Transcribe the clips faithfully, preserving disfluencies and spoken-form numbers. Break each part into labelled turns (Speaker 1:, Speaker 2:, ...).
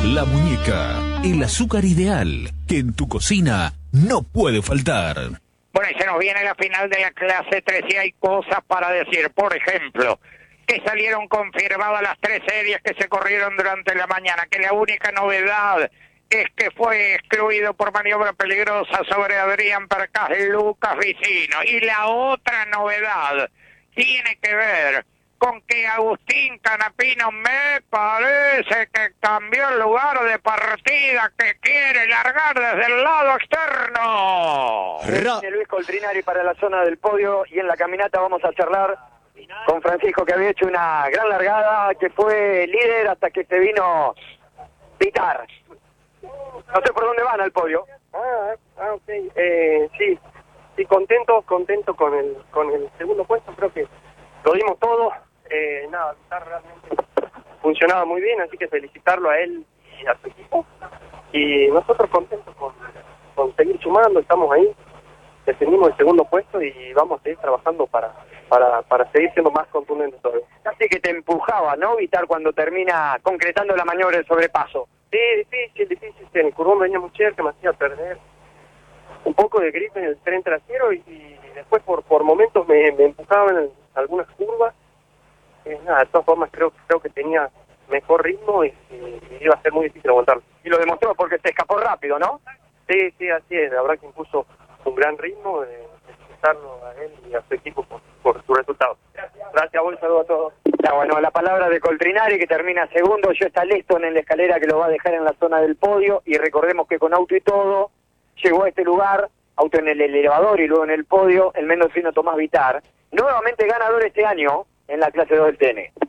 Speaker 1: La Muñeca, el azúcar ideal que en tu cocina no puede faltar.
Speaker 2: Bueno, y se nos viene la final de la clase tres y hay cosas para decir. Por ejemplo, que salieron confirmadas las tres series que se corrieron durante la mañana, que la única novedad es que fue excluido por maniobra peligrosa sobre Adrián Percas Lucas Vicino. Y la otra novedad tiene que ver con que Agustín Canapino me parece que cambió el lugar de partida, que quiere largar desde el lado externo.
Speaker 3: Viene Luis Coltrinari para la zona del podio y en la caminata vamos a charlar con Francisco, que había hecho una gran largada, que fue líder hasta que se vino Pitar. No sé por dónde van al podio.
Speaker 4: Ah, ah ok. Eh, sí, sí, contento, contento con el con el segundo puesto. Creo que lo dimos todo. Eh, nada, Pitar realmente funcionaba muy bien, así que felicitarlo a él y a su equipo. Y nosotros contentos con, con seguir sumando, estamos ahí, defendimos el segundo puesto y vamos a seguir trabajando para para para seguir siendo más contundentes todavía.
Speaker 3: Casi que te empujaba, ¿no, Vitar, cuando termina concretando la maniobra del sobrepaso?
Speaker 4: Sí, difícil, difícil. En el curvón venía muy cerca, me hacía perder un poco de grip en el tren trasero y, y después por por momentos me, me empujaban en algunas curvas. Eh, nada, de todas formas creo, creo que tenía mejor ritmo y, y, y iba a ser muy difícil aguantarlo.
Speaker 3: Y lo demostró porque se escapó rápido, ¿no?
Speaker 4: Sí, sí, así es. La verdad que impuso un gran ritmo de felicitarlo a él y a su equipo por, por su resultado. Gracias, buen saludo a todos.
Speaker 3: Ya, bueno, la palabra de Coltrinari, que termina segundo. Ya está Leston en la escalera que lo va a dejar en la zona del podio. Y recordemos que con auto y todo llegó a este lugar, auto en el elevador y luego en el podio, el mendocino Tomás Vitar, nuevamente ganador este año en la clase dos del T N.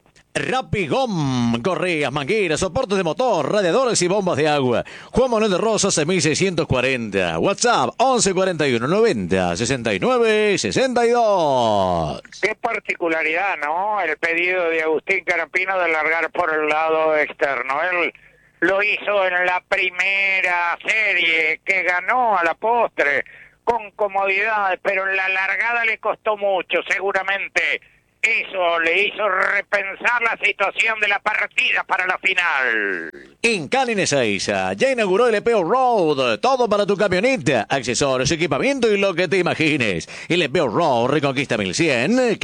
Speaker 5: Rapigom, correas, mangueras, soportes de motor, radiadores y bombas de agua. Juan Manuel de Rosas, seis mil seiscientos cuarenta. WhatsApp, once cuarenta y uno noventa sesenta y nueve sesenta y dos.
Speaker 2: Qué particularidad, ¿no? El pedido de Agustín Canapino de largar por el lado externo. Él lo hizo en la primera serie, que ganó a la postre con comodidad, pero en la largada le costó mucho, seguramente. Eso le hizo repensar la situación de la partida para la final.
Speaker 5: En Canin Ezeiza ya inauguró el E P O Road, todo para tu camioneta, accesorios, equipamiento y lo que te imagines. El E P O Road Reconquista mil cien,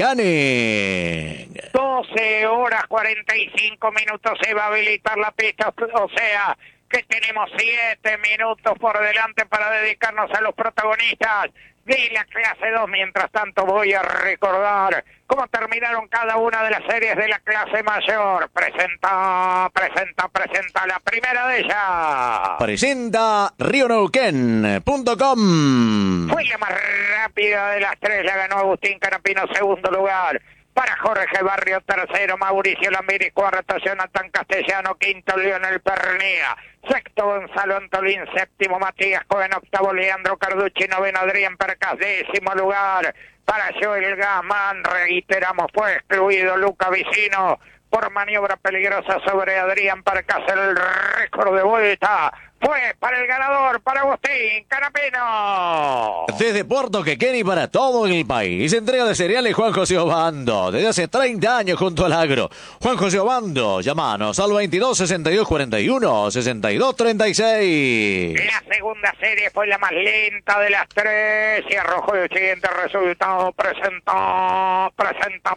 Speaker 5: Canin.
Speaker 2: doce horas cuarenta y cinco minutos se va a habilitar la pista, o sea que tenemos siete minutos por delante para dedicarnos a los protagonistas de la clase dos. Mientras tanto voy a recordar cómo terminaron cada una de las series de la clase mayor. Presenta, presenta, presenta la primera de ellas.
Speaker 5: Presenta Rio Neuquén punto com.
Speaker 2: Fue la más rápida de las tres, la ganó Agustín Canapino, segundo lugar. Para Jorge Barrio, tercero, Mauricio Lambiri, cuarto, Jonathan Castellano, quinto, Lionel Pernía, sexto, Gonzalo Antolín, séptimo, Matías Cohen, octavo, Leandro Carducci, noveno, Adrián Percas, décimo lugar para Joel Gasman, reiteramos, fue excluido Luca Vicino por maniobra peligrosa sobre Adrián Percas. El récord de vuelta fue para el ganador, para Agustín Canapino.
Speaker 5: Desde Puerto Quequén y para todo el país, entrega de cereales Juan José Obando, desde hace treinta años junto al agro. Juan José Obando, llámanos al veintidós sesenta y dos cuarenta y uno sesenta y dos treinta y seis.
Speaker 2: La segunda serie fue la más lenta de las tres y arrojó el siguiente resultado. Presenta, presenta,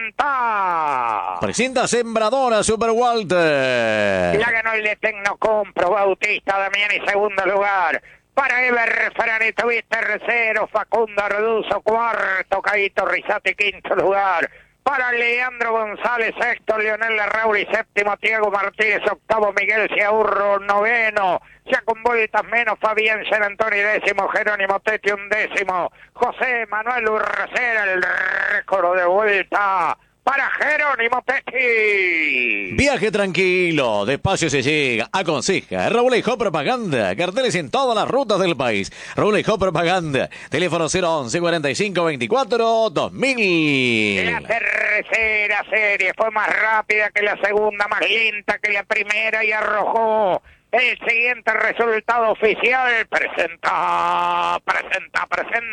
Speaker 2: presenta.
Speaker 5: Presenta Sembradora Super Walter.
Speaker 2: La ganó el de Tecnocompro, Bautista Damián y segundo lugar. Para Eber Franetovic, tercero, Facundo Arduzo, cuarto, Caíto Rizati, quinto lugar. Para Leandro González, sexto, Leonel Larrauri, séptimo, Tiago Martínez, octavo, Miguel Ciaurro, noveno. Ya con vueltas menos, Fabián San Antonio, décimo, Jerónimo Teti, undécimo. José Manuel Urracera, el récord de vuelta para Jerónimo Teti.
Speaker 5: Viaje tranquilo, despacio se llega. Aconseja Raúl Ejó Propaganda. Carteles en todas las rutas del país. Raúl Ejó Propaganda. Teléfono cero once cuarenta y cinco veinticuatro dos mil.
Speaker 2: La tercera serie fue más rápida que la segunda, más lenta que la primera y arrojó el siguiente resultado oficial. Presenta, presenta,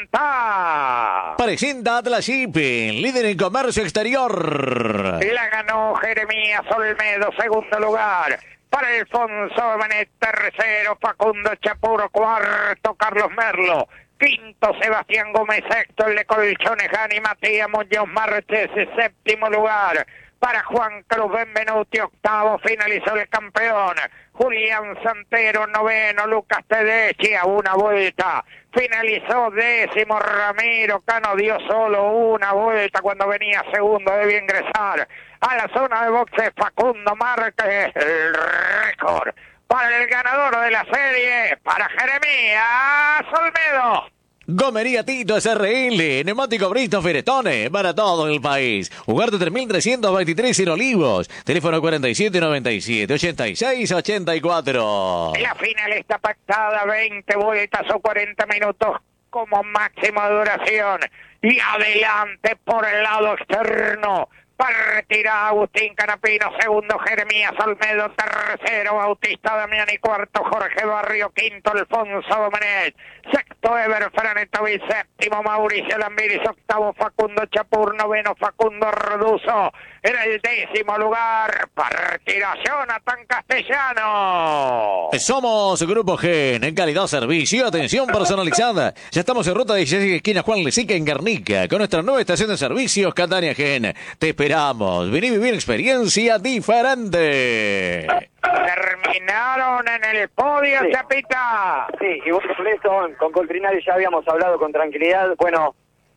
Speaker 2: presenta.
Speaker 5: Presenta Atlas Shipping, líder en comercio exterior.
Speaker 2: La ganó Jeremías Olmedo, segundo lugar. para Alfonso Benet, tercero Facundo Chapuro, cuarto Carlos Merlo, quinto Sebastián Gómez, sexto el de Colchones Gani Matías Muñoz Marches, séptimo lugar para Juan Cruz Benvenuti, octavo finalizó el campeón Julián Santero, noveno Lucas Tedeschi, a una vuelta finalizó décimo Ramiro Cano, dio solo una vuelta cuando venía segundo, debía ingresar a la zona de boxes Facundo Márquez, el récord para el ganador de la serie, para Jeremías Olmedo.
Speaker 5: Gomería Tito S R L, neumático Bristol Firestone, para todo el país. Ugarte tres mil trescientos veintitrés en Olivos. Teléfono cuarenta y siete noventa y siete ochenta y seis ochenta y cuatro.
Speaker 2: La final está pactada, veinte vueltas o cuarenta minutos como máximo de duración. Y adelante por el lado externo. Partida Agustín Canapino, segundo Jeremías Olmedo, tercero Bautista Damiani, cuarto Jorge Barrio, quinto Alfonso Domenech, sexto Ever Franetovic, séptimo Mauricio Lambiris, octavo Facundo Chapur, noveno Facundo Reduzo, en el décimo lugar, partida Jonathan Castellano.
Speaker 5: Somos Grupo Gen, en calidad, servicio, atención personalizada. Ya estamos en ruta dieciséis, esquina Juan Lezica, en Guernica, con nuestra nueva estación de servicios, Catania Gen. Te esperamos, vení a vivir experiencia diferente.
Speaker 2: Terminaron en el podio,
Speaker 3: Sí.
Speaker 2: Chapita.
Speaker 3: Sí, y bueno, con esto, con Coltrinari ya habíamos hablado con tranquilidad. Bueno,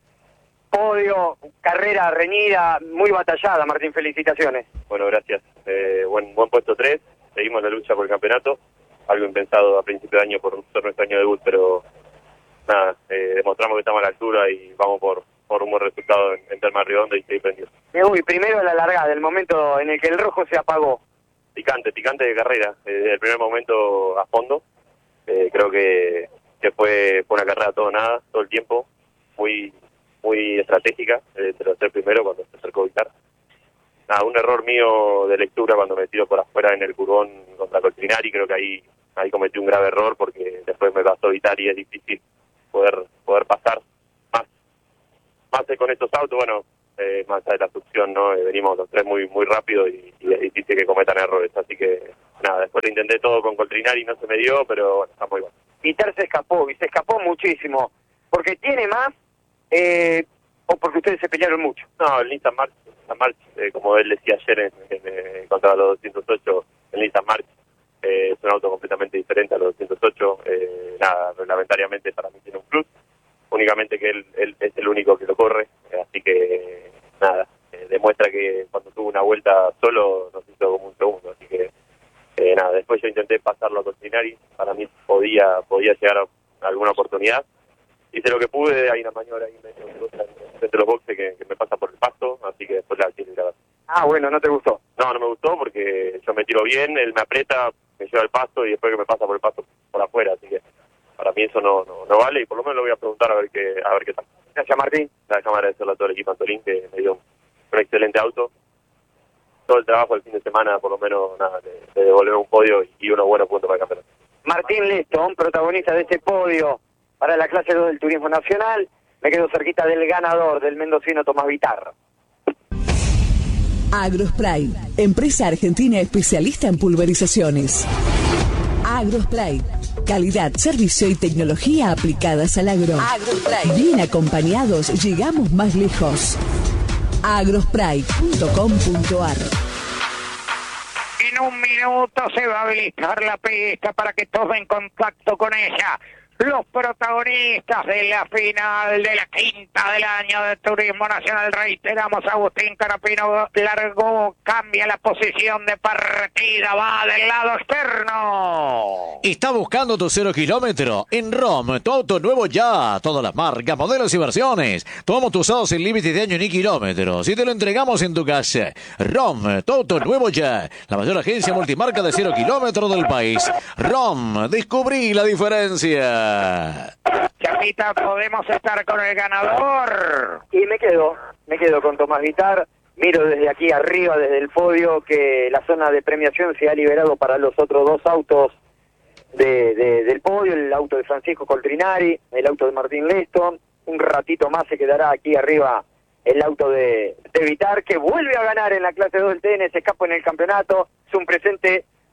Speaker 3: podio, carrera reñida, muy batallada, Martín, felicitaciones.
Speaker 6: Bueno, gracias. Eh, buen buen puesto tres. Seguimos la lucha por el campeonato. Algo impensado a principio de año por ser nuestro año de debut, pero nada, eh, demostramos que estamos a la altura y vamos por, por un buen resultado en, en Termas Redonda y seguir prendidos.
Speaker 3: Uy, primero la largada, el momento en el que el rojo se apagó.
Speaker 6: Picante, picante de carrera. Eh, desde el primer momento a fondo. Eh, creo que, que fue, fue una carrera todo nada, todo el tiempo. Muy muy estratégica, eh, de los tres primero cuando se acercó Vitar. Nada, un error mío de lectura cuando me tiro por afuera en el curvón contra Coltrinari, creo que ahí ahí cometí un grave error porque después me pasó Vitar y es difícil poder poder pasar más más con estos autos, bueno, eh, más allá de la succión, ¿no? Eh, venimos los tres muy muy rápido y, y es difícil que cometan errores, así que nada, después lo intenté todo con Coltrinari, no se me dio, pero bueno, está muy bueno.
Speaker 3: Vitar se escapó, y se escapó muchísimo, porque tiene más, eh, o porque ustedes se pelearon mucho.
Speaker 6: No, el Nissan March, Nissan March eh, como él decía ayer en, en, en, contra los doscientos ocho, el Nissan March eh, es un auto completamente diferente a los doscientos ocho, eh, nada, reglamentariamente para mí tiene un plus, únicamente que él, él es el único que lo corre, eh, así que nada, eh, demuestra que cuando tuvo una vuelta solo nos hizo como un segundo, así que eh, nada, después yo intenté pasarlo a Coltrinari, para mí podía podía llegar a alguna oportunidad, hice lo que pude, hay una maniobra ahí medio entre los boxes que, que me pasa por el pasto, así que después la quiero grabar.
Speaker 3: Ah, bueno, ¿no te gustó?
Speaker 6: No, no me gustó porque yo me tiro bien, él me aprieta, me lleva el pasto y después que me pasa por el pasto por afuera, así que para mí eso no no, no vale y por lo menos lo voy a preguntar a ver qué a ver qué tal.
Speaker 3: Gracias, Martín.
Speaker 6: La cámara de a todo el equipo Antolín que me dio un, un excelente auto. Todo el trabajo el fin de semana, por lo menos, nada, de, de devolver un podio y unos buenos puntos para el campeonato.
Speaker 3: Martín Leston, protagonista de este podio para la clase dos del Turismo Nacional. Me quedo cerquita del ganador, del mendocino Tomás Vitar.
Speaker 7: Agrospray, empresa argentina especialista en pulverizaciones. Agrospray, calidad, servicio y tecnología aplicadas al agro. Agrospray, bien acompañados llegamos más lejos. agrospray punto com punto ar.
Speaker 2: En un minuto se va a habilitar la pista para que tomen contacto con ella. Los protagonistas de la final de la quinta del año de Turismo Nacional, reiteramos, Agustín Canapino largó, cambia la posición de partida, va del lado externo.
Speaker 5: Está buscando tu cero kilómetro en ROM, tu auto nuevo ya, todas las marcas, modelos y versiones. Tomamos tu usado sin límite de año ni kilómetros y te lo entregamos en tu casa. ROM, tu auto nuevo ya, la mayor agencia multimarca de cero kilómetros del país. ROM, descubrí la diferencia.
Speaker 2: Chapita, podemos estar con el ganador.
Speaker 3: Y me quedo, me quedo con Tomás Vitar. Miro desde aquí arriba, desde el podio, que la zona de premiación se ha liberado para los otros dos autos de, de, del podio, el auto de Francisco Coltrinari, el auto de Martín Leston. Un ratito más se quedará aquí arriba el auto de, de Vitar, que vuelve a ganar en la clase dos del T N, se escapa en el campeonato. Es un presente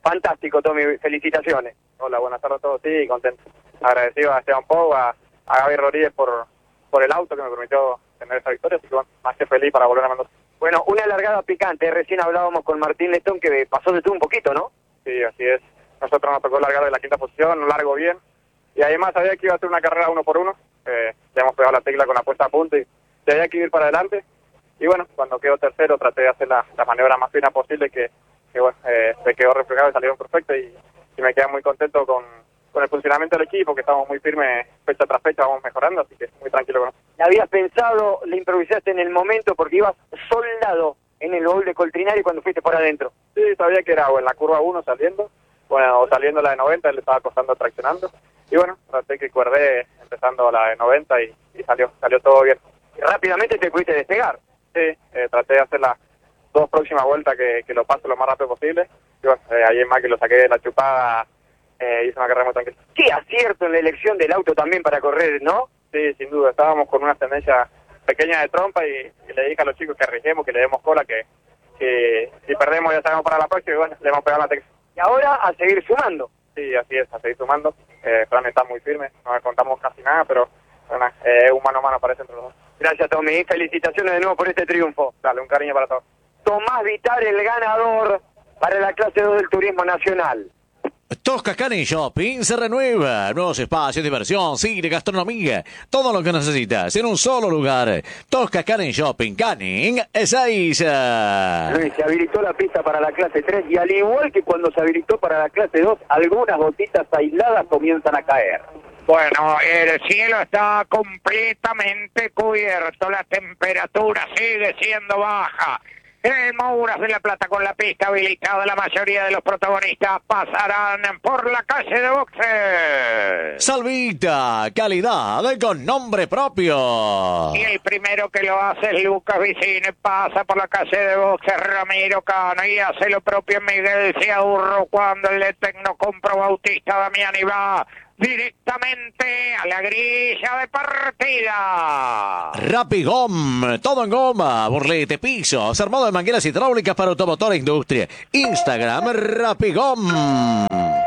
Speaker 3: Fantástico, Tommy, felicitaciones.
Speaker 4: Hola, buenas tardes a todos, sí, contento. Agradecido a Esteban Pou, a, a Gaby Rodríguez por, por el auto que me permitió tener esa victoria, así que bueno, más que feliz para volver a Mendoza.
Speaker 3: Bueno, una largada picante, recién hablábamos con Martín Letón que pasó de tú un poquito, ¿no?
Speaker 4: Sí, así es. Nosotros nos tocó largar de la quinta posición, un largo bien, y además sabía que iba a ser una carrera uno por uno, eh, ya hemos pegado la tecla con la puesta a punto y había que ir para adelante, y bueno, cuando quedó tercero traté de hacer la, la maniobra más fina posible que que bueno, eh, se quedó reflejado y salieron perfectos y, y me quedé muy contento con, con el funcionamiento del equipo, que estamos muy firmes fecha tras fecha, vamos mejorando, así que muy tranquilo con eso.
Speaker 3: ¿La habías pensado, le improvisaste en el momento porque ibas soldado en el gol de Coltrinari cuando fuiste por adentro?
Speaker 4: Sí, sabía que era o en la curva uno saliendo, bueno, o saliendo la de noventa, le estaba costando traccionando, y bueno, traté que cuerdé empezando la de noventa y, y salió, salió todo bien.
Speaker 3: Y rápidamente te pudiste despegar.
Speaker 4: Sí, eh, traté de hacer la dos próximas vueltas que, que lo pase lo más rápido posible. Y bueno, eh, ahí en más que lo saqué de la chupada, eh, hice una carrera muy tranquila.
Speaker 3: Qué acierto en la elección del auto también para correr, ¿no?
Speaker 4: Sí, sin duda. Estábamos con una tendencia pequeña de trompa y, y le dije a los chicos que arriesguemos, que le demos cola, que, que si perdemos ya sabemos para la próxima y bueno, le hemos pegado la tecla.
Speaker 3: Y ahora a seguir sumando.
Speaker 4: Sí, así es, a seguir sumando. Eh, Fran está muy firme, no le contamos casi nada, pero bueno, eh, un mano a mano parece entre los dos.
Speaker 3: Gracias, Tommy. Felicitaciones de nuevo por este triunfo.
Speaker 4: Dale, un cariño para todos.
Speaker 3: Tomás Vitar, el ganador para la clase dos del Turismo Nacional.
Speaker 5: Tosca Canning Shopping se renueva. Nuevos espacios, diversión, cine, gastronomía. Todo lo que necesitas en un solo lugar. Tosca Canning Shopping, Canning Ezeiza.
Speaker 3: Luis, se habilitó la pista para la clase tres y al igual que cuando se habilitó para la clase dos, algunas gotitas aisladas comienzan a caer.
Speaker 2: Bueno, el cielo está completamente cubierto, la temperatura sigue siendo baja. En el Mouras de la Plata con la pista habilitada, la mayoría de los protagonistas pasarán por la calle de boxes.
Speaker 5: Salvita, calidad con nombre propio.
Speaker 2: Y el primero que lo hace es Lucas Vicine, pasa por la calle de boxes Ramiro Cano y hace lo propio Miguel Ciaurro cuando el de Tecnocompro Bautista Damiani va directamente a la grilla de partida.
Speaker 5: Rapigom, todo en goma, burlete, pisos, armado de mangueras hidráulicas para automotor e industria. Instagram, Rapigom.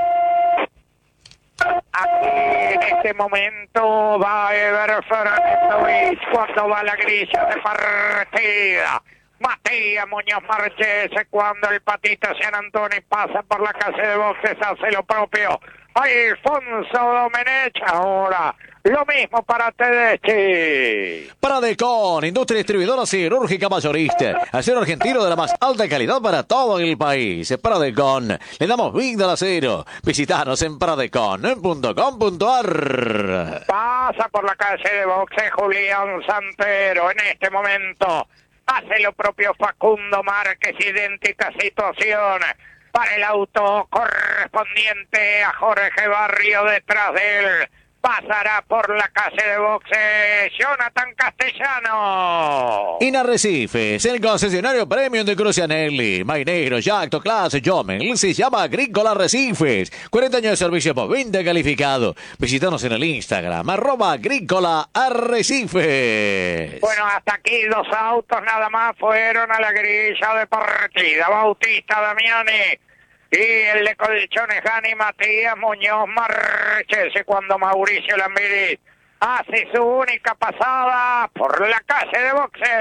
Speaker 2: Aquí en este momento va Ever Fernández cuando va a la grilla de partida. Matías Muñoz Marchese cuando el patita San Antonio pasa por la calle de boxes hace lo propio. Alfonso Domenech ahora. Lo mismo para Tedeschi.
Speaker 5: Pradecon, industria distribuidora siderúrgica mayorista. Acero argentino de la más alta calidad para todo el país. Pradecon, le damos vida al acero. Visítanos en pradecon punto com punto a r.
Speaker 2: Pasa por la calle de boxe Julián Santero en este momento. Hace lo propio Facundo Márquez, idéntica situación para el auto correspondiente a Jorge Barrio detrás de él. Pasará por la calle de boxe Jonathan Castellano.
Speaker 5: Inarrecifes, el concesionario premium de Crucianelli, Mainegro, Jacto, Clase, Jomel, se llama Agrícola Arrecifes. cuarenta años de servicio por venta calificado. Visítanos en el Instagram, arroba Agrícola Arrecifes.
Speaker 2: Bueno, hasta aquí dos autos nada más fueron a la grilla de partida. Bautista Damiani y el de Colchones Gani Matías Muñoz Marchese cuando Mauricio Lambiris hace su única pasada por la calle de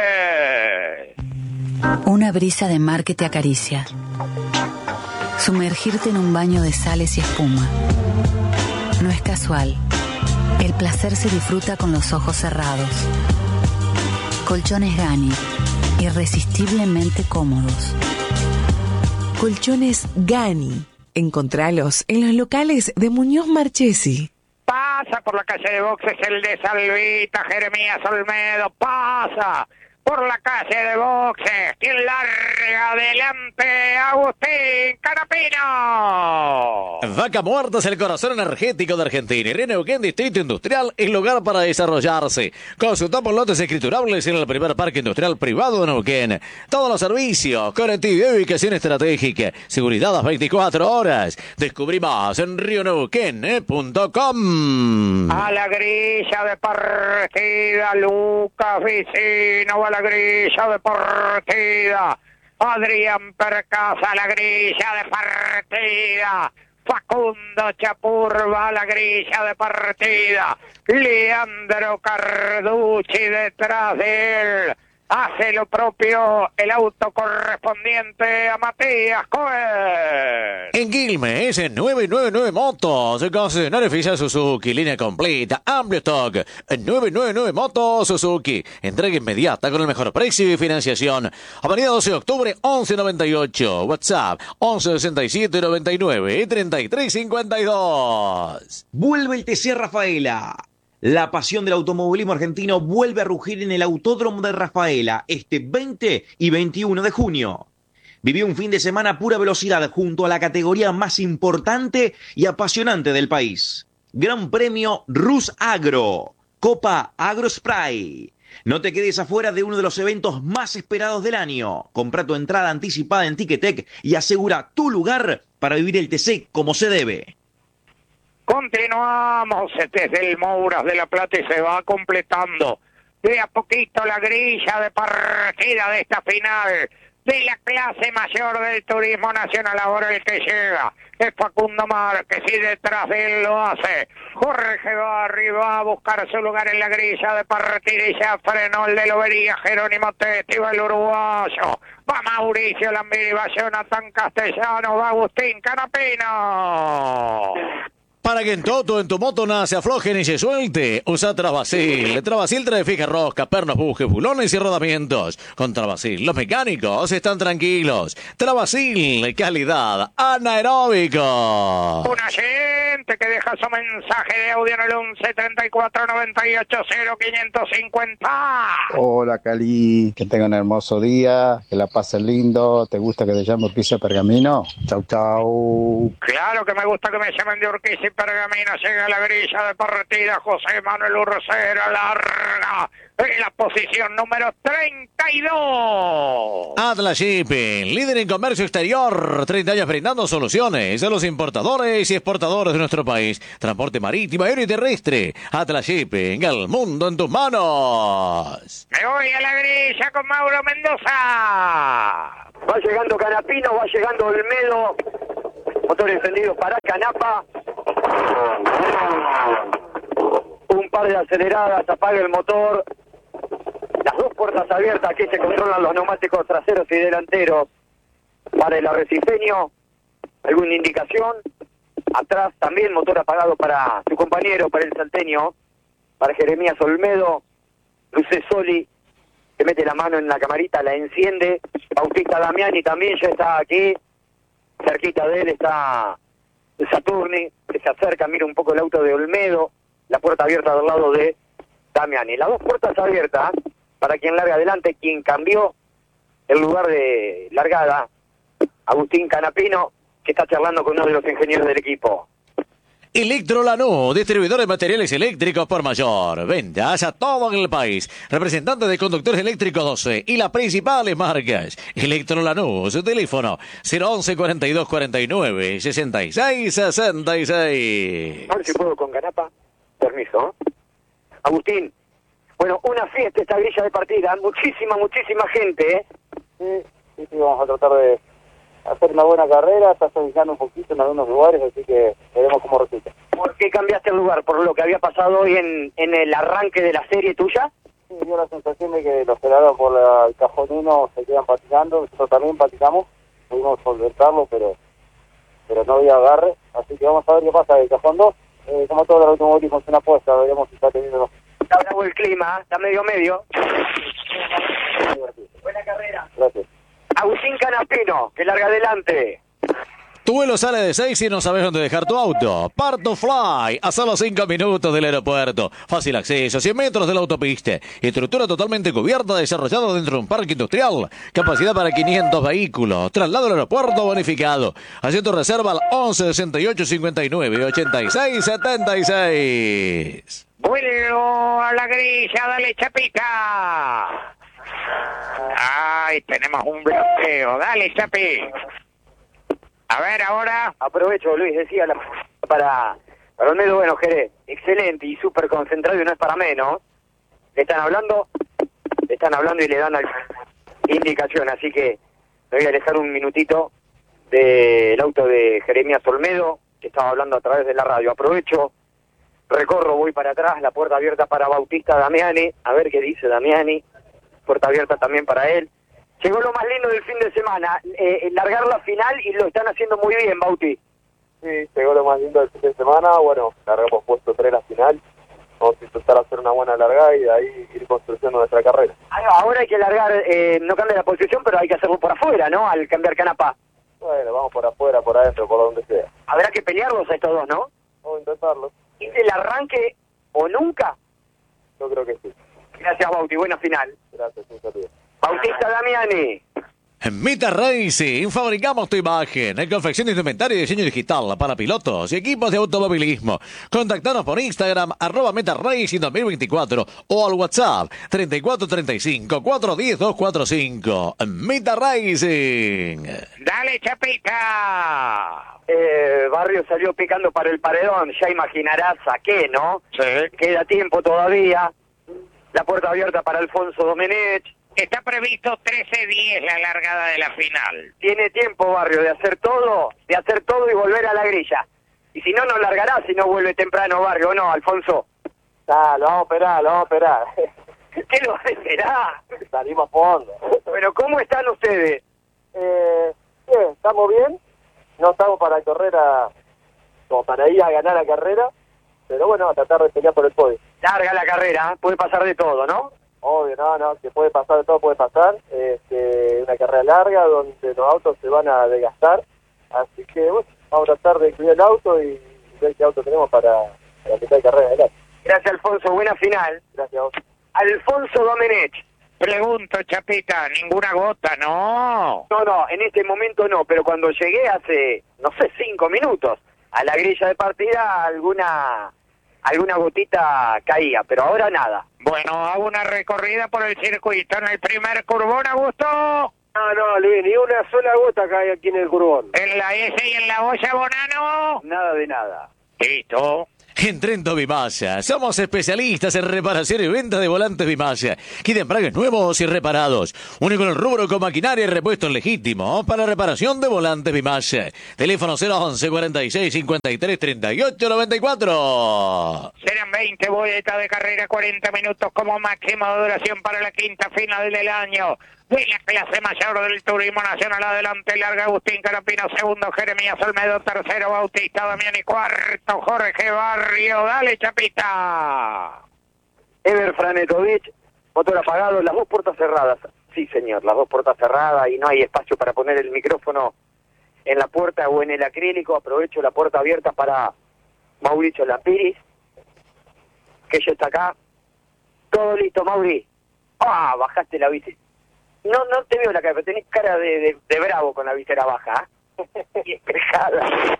Speaker 2: boxe.
Speaker 8: Una brisa de mar que te acaricia. Sumergirte en un baño de sales y espuma. No es casual. El placer se disfruta con los ojos cerrados. Colchones Gani, irresistiblemente cómodos.
Speaker 9: Colchones Gani. Encontralos en los locales de Muñoz Marchesi.
Speaker 2: Pasa por la calle de boxes el de Salvita, Jeremías Olmedo, pasa por la calle de boxes, quien larga adelante, Agustín Canapino.
Speaker 5: Vaca Muerta es el corazón energético de Argentina y Río Neuquén Distrito Industrial es lugar para desarrollarse. Consultamos lotes escriturables en el primer parque industrial privado de Neuquén. Todos los servicios, conectividad y ubicación estratégica, seguridad las veinticuatro horas. Descubrí más en río neuquén punto com.
Speaker 2: A la grilla de partida, Lucas Vicino, a la grilla de partida. Adrián Percasa, la grilla de partida. Facundo Chapurba, la grilla de partida. Leandro Carducci detrás de él. Hace lo propio el auto correspondiente a Matías Cohen.
Speaker 5: En Quilmes, en nueve nueve nueve Motos, concesionario oficial Suzuki, línea completa, amplio stock. nueve nueve nueve Motos Suzuki, entrega inmediata con el mejor precio y financiación. Avenida doce de octubre, once noventa y ocho. WhatsApp, once sesenta y siete noventa y nueve, treinta y tres cincuenta y dos.
Speaker 10: Vuelve el T C Rafaela. La pasión del automovilismo argentino vuelve a rugir en el Autódromo de Rafaela este veinte y veintiuno de junio. Viví un fin de semana a pura velocidad junto a la categoría más importante y apasionante del país. Gran Premio Rus Agro, Copa Agro Spray. No te quedes afuera de uno de los eventos más esperados del año. Compra tu entrada anticipada en Ticketek y asegura tu lugar para vivir el T C como se debe.
Speaker 2: Continuamos desde el Mouras de la Plata y se va completando de a poquito la grilla de partida de esta final de la clase mayor del turismo nacional. Ahora el que llega es Facundo Márquez y detrás de él lo hace Jorge Barri. Va a buscar su lugar en la grilla de partida y ya frenó el de Lobería, Jerónimo Testi, va el uruguayo. Va Mauricio Lambiri, va Jonathan Castellano, va Agustín Canapino.
Speaker 5: Para que en todo, en tu moto nada se afloje ni se suelte, usa Travasil. Travasil trae fija rosca, pernos, bujes, bulones y rodamientos. Con Travasil, los mecánicos están tranquilos. Travasil, calidad anaeróbico.
Speaker 2: Un agente que deja su mensaje de audio en el once treinta y cuatro noventa y ocho cero quinientos cincuenta.
Speaker 11: Hola Cali, que tengan un hermoso día, que la pasen lindo. ¿Te gusta que te llame Urquiza Pergamino? Chau, chau.
Speaker 2: Claro que me gusta que me llamen de Urquiza y Pergamino. Llega la grilla de partida, José Manuel Urcera, larga en la posición número treinta y dos.
Speaker 5: Atlas Shipping, líder en comercio exterior, treinta años brindando soluciones a los importadores y exportadores de nuestro país. Transporte marítimo, aéreo y terrestre. Atlas Shipping, el mundo en tus manos.
Speaker 2: Me voy a la grilla con Mauro Mendoza.
Speaker 3: Va llegando Canapino, va llegando Olmedo. Motor encendido para Canapa. Un par de aceleradas, apaga el motor. Las dos puertas abiertas, aquí se controlan los neumáticos traseros y delanteros. Para el arrecifeño, ¿alguna indicación? Atrás también motor apagado para su compañero, para el salteño, para Jeremías Olmedo. Luce Soli, que mete la mano en la camarita, la enciende. Bautista Damiani también ya está aquí. Cerquita de él está Saturni, que se acerca, mira un poco el auto de Olmedo, la puerta abierta del lado de Damiani. Las dos puertas abiertas para quien larga adelante, quien cambió el lugar de largada, Agustín Canapino, que está charlando con uno de los ingenieros del equipo.
Speaker 5: Electro Lanús, distribuidor de materiales eléctricos por mayor. Ventas a todo el país. Representante de conductores eléctricos doce y las principales marcas. Electro Lanús, su teléfono cero once cuarenta y dos cuarenta y nueve sesenta y seis sesenta y seis.
Speaker 3: A ver si puedo con Canapa. Permiso. Agustín, bueno, una fiesta esta grilla de partida. Muchísima, muchísima gente, ¿eh?
Speaker 12: Sí, sí, sí, vamos a tratar de hacer una buena carrera, está suavizando un poquito en algunos lugares, así que veremos cómo resulta.
Speaker 3: ¿Por qué cambiaste el lugar? ¿Por lo que había pasado hoy en, en el arranque de la serie tuya?
Speaker 12: Sí, dio la sensación de que los pelados por la, el cajón uno se quedan patinando, nosotros también patinamos, pudimos solventarlo, pero pero no había agarre, así que vamos a ver qué pasa del cajón dos. Eh, como todos los automovilismos es una apuesta, veremos si está teniendo...
Speaker 3: Está bravo el clima, está medio medio. Buena carrera.
Speaker 12: Gracias.
Speaker 3: Agustín Canapino, que larga adelante.
Speaker 5: Tu vuelo sale de seis y no sabes dónde dejar tu auto. Parto Fly, a solo cinco minutos del aeropuerto. Fácil acceso, cien metros de la autopista. Estructura totalmente cubierta, desarrollada dentro de un parque industrial. Capacidad para quinientos vehículos. Traslado al aeropuerto bonificado. Haz tu reserva al once sesenta y ocho cincuenta y nueve ochenta y seis setenta y seis.
Speaker 2: Vuelo a la grilla, dale Chapita. Ay, tenemos un bloqueo. Dale, Chapi. A ver, ahora.
Speaker 3: Aprovecho, Luis, decía, la, para, para Olmedo, bueno, Jerez, excelente y súper concentrado y no es para menos. Le están hablando, le están hablando y le dan indicación, así que me voy a alejar un minutito del auto de Jeremías Olmedo, que estaba hablando a través de la radio. Aprovecho, recorro, voy para atrás, la puerta abierta para Bautista Damiani, a ver qué dice Damiani, puerta abierta también para él. Llegó lo más lindo del fin de semana, eh, largar la final y lo están haciendo muy bien, Bauti.
Speaker 12: Sí, llegó lo más lindo del fin de semana, bueno, largamos puesto tres la final, vamos a intentar hacer una buena largada y de ahí ir construyendo nuestra carrera.
Speaker 3: Ahora hay que largar, eh, no cambia la posición, pero hay que hacerlo por afuera, ¿no? Al cambiar canapa.
Speaker 12: Bueno, vamos por afuera, por adentro, por donde sea.
Speaker 3: Habrá que pelearlos a estos dos, ¿no?
Speaker 12: Vamos a intentarlo.
Speaker 3: ¿Es el arranque o nunca?
Speaker 12: Yo creo que sí.
Speaker 3: Gracias, Bauti, buena final.
Speaker 12: Gracias, un saludo.
Speaker 3: Bautista Damiani.
Speaker 5: En Mita Racing fabricamos tu imagen en confección de indumentaria y diseño digital para pilotos y equipos de automovilismo. Contactanos por Instagram, arroba Meta Racing dos mil veinticuatro o al WhatsApp treinta y cuatro treinta y cinco, cuatrocientos diez, doscientos cuarenta y cinco. Mita Racing.
Speaker 2: Dale, Chapita.
Speaker 3: Eh, Barrio salió picando para el paredón, ya imaginarás a qué, ¿no?
Speaker 2: Sí.
Speaker 3: Queda tiempo todavía. La puerta abierta para Alfonso Domenech.
Speaker 2: Está previsto trece diez la largada de la final.
Speaker 3: Tiene tiempo, Barrio, de hacer todo, de hacer todo y volver a la grilla. Y si no, no largará si no vuelve temprano, Barrio, ¿o no, Alfonso?
Speaker 12: Ah, lo vamos a esperar, lo vamos a esperar.
Speaker 3: ¿Qué lo va a esperar?
Speaker 12: Salimos a fondo.
Speaker 3: Bueno, ¿cómo están ustedes?
Speaker 12: Eh, bien, estamos bien. No estamos para correr a, como para ir a ganar la carrera, pero bueno, a tratar de pelear por el podio.
Speaker 3: Larga la carrera, puede pasar de todo, ¿no?
Speaker 12: Obvio, no, no, que puede pasar de todo, puede pasar. Este, una carrera larga donde los autos se van a desgastar. Así que, bueno, vamos a tratar de cuidar el auto y ver qué auto tenemos para la mitad de carrera adelante.
Speaker 3: Gracias, Alfonso. Buena final.
Speaker 12: Gracias a vos.
Speaker 3: Alfonso Domenech.
Speaker 2: Pregunto, Chapita, ninguna gota, ¿no?
Speaker 3: No, no, en este momento no, pero cuando llegué hace, no sé, cinco minutos a la grilla de partida, alguna alguna gotita caía, pero ahora nada.
Speaker 2: Bueno, hago una recorrida por el circuito en el primer curbón, Augusto.
Speaker 12: No, no, Luis, ni una sola gota cae aquí en el curbón.
Speaker 2: En la S y en la olla, Bonano.
Speaker 3: Nada de nada.
Speaker 2: Listo.
Speaker 5: En Trento Vimasa, somos especialistas en reparación y venta de volantes Vimasa, que de embragues nuevos y reparados. Único en el rubro con maquinaria y repuestos legítimos para reparación de volantes Vimasa. Teléfono cero once, cuarenta y seis, cincuenta y tres, treinta y ocho, noventa y cuatro.
Speaker 2: Serán veinte vueltas de carrera, cuarenta minutos como máxima de duración para la quinta final del año. De la clase mayor del turismo nacional, adelante larga Agustín Canapino, segundo Jeremías Olmedo, tercero Bautista Damiani, cuarto Jorge Barrio. Dale, Chapita.
Speaker 3: Ever Franetovich, motor apagado, las dos puertas cerradas. Sí, señor, las dos puertas cerradas y no hay espacio para poner el micrófono en la puerta o en el acrílico. Aprovecho la puerta abierta para Mauricio Lampiris, que ya está acá. Todo listo, Mauri. Ah, bajaste la bici. No, no te veo la cara, pero tenés cara de, de, de bravo con la visera baja, ¿eh? Y espejada.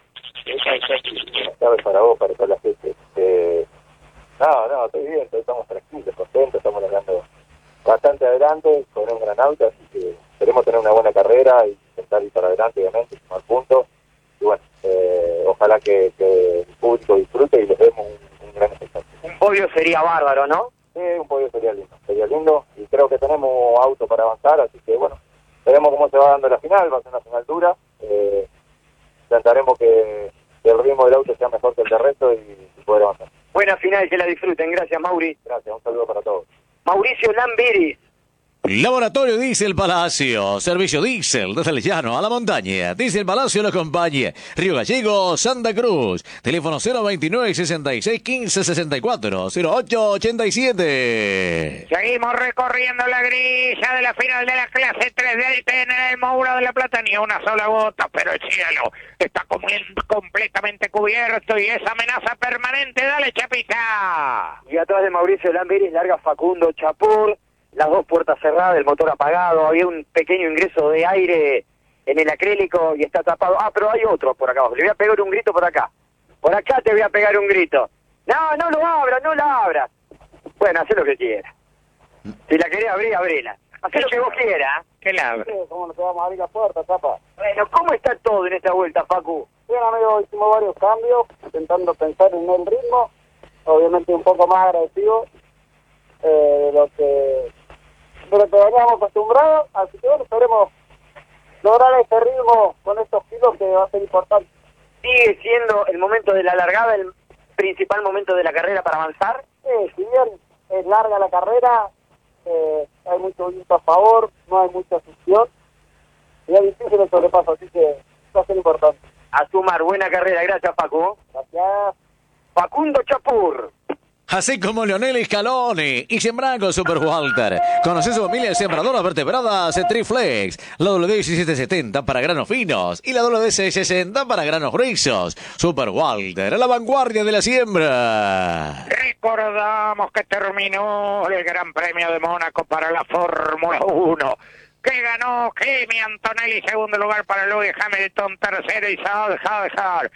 Speaker 12: Sabes para vos, para toda la gente. Eh, no, no, estoy bien, estamos tranquilos, contentos, estamos hablando bastante adelante, con un gran auto, así que esperemos tener una buena carrera y intentar ir para adelante, obviamente, sumar puntos. Y bueno, eh, ojalá que, que el público disfrute y les demos un, un gran espectáculo.
Speaker 3: Un podio sería bárbaro, ¿no?
Speaker 12: Sí, un podio sería lindo, sería lindo y creo que tenemos auto para avanzar, así que bueno, veremos cómo se va dando la final, va a ser una final dura, eh, intentaremos que, que el ritmo del auto sea mejor que el del resto y, y poder avanzar.
Speaker 3: Buena final, que la disfruten, gracias Mauri.
Speaker 12: Gracias, un saludo para todos.
Speaker 3: Mauricio Lambiris.
Speaker 5: Laboratorio Diesel Palacio, servicio diésel desde el llano a la montaña. Diesel Palacio lo acompaña. Río Gallego, Santa Cruz. Teléfono cero veintinueve, sesenta y seis, quince, sesenta y cuatro, cero ocho ochenta y siete.
Speaker 2: Seguimos recorriendo la grilla de la final de la clase tres de Alte en el Moura de la Plata. Ni una sola gota, pero el cielo está como completamente cubierto y es amenaza permanente. Dale, Chapita.
Speaker 3: Y atrás de Mauricio Lambiris larga Facundo Chapur. Las dos puertas cerradas, el motor apagado, había un pequeño ingreso de aire en el acrílico y está tapado. Ah, pero hay otro por acá abajo. Le voy a pegar un grito por acá. Por acá te voy a pegar un grito. No, no lo abras, no la abras. Bueno, haz lo que quieras. Si la querés abrir, abrila. Haz lo que vos quieras.
Speaker 2: Que la abra.
Speaker 12: ¿Cómo no te vamos a abrir la puerta, tapa?
Speaker 3: Bueno, ¿cómo está todo en esta vuelta, Facu?
Speaker 12: Bien, amigo, hicimos varios cambios, intentando pensar en el ritmo. Obviamente un poco más agresivo eh, de lo que... pero que veníamos acostumbrados, así que bueno, esperemos lograr este ritmo con estos kilos que va a ser importante.
Speaker 3: ¿Sigue siendo el momento de la largada el principal momento de la carrera para avanzar?
Speaker 12: Sí, si bien es larga la carrera, eh, hay mucho viento a favor, no hay mucha fricción, y es difícil el sobrepaso, así que va a ser importante.
Speaker 3: A sumar, buena carrera, gracias Facu.
Speaker 12: Gracias.
Speaker 3: Facundo Chapur.
Speaker 5: Así como Leonel Scaloni y Sembraco Super Walter. Conoce su familia de sembradoras vertebradas Triflex. La W D diecisiete setenta para granos finos y la W D seiscientos sesenta para granos gruesos. Super Walter, a la vanguardia de la siembra.
Speaker 2: Recordamos que terminó el Gran Premio de Mónaco para la Fórmula uno. Que ganó Kimi Antonelli, segundo lugar para Lewis Hamilton, tercero Isaac Hadjar.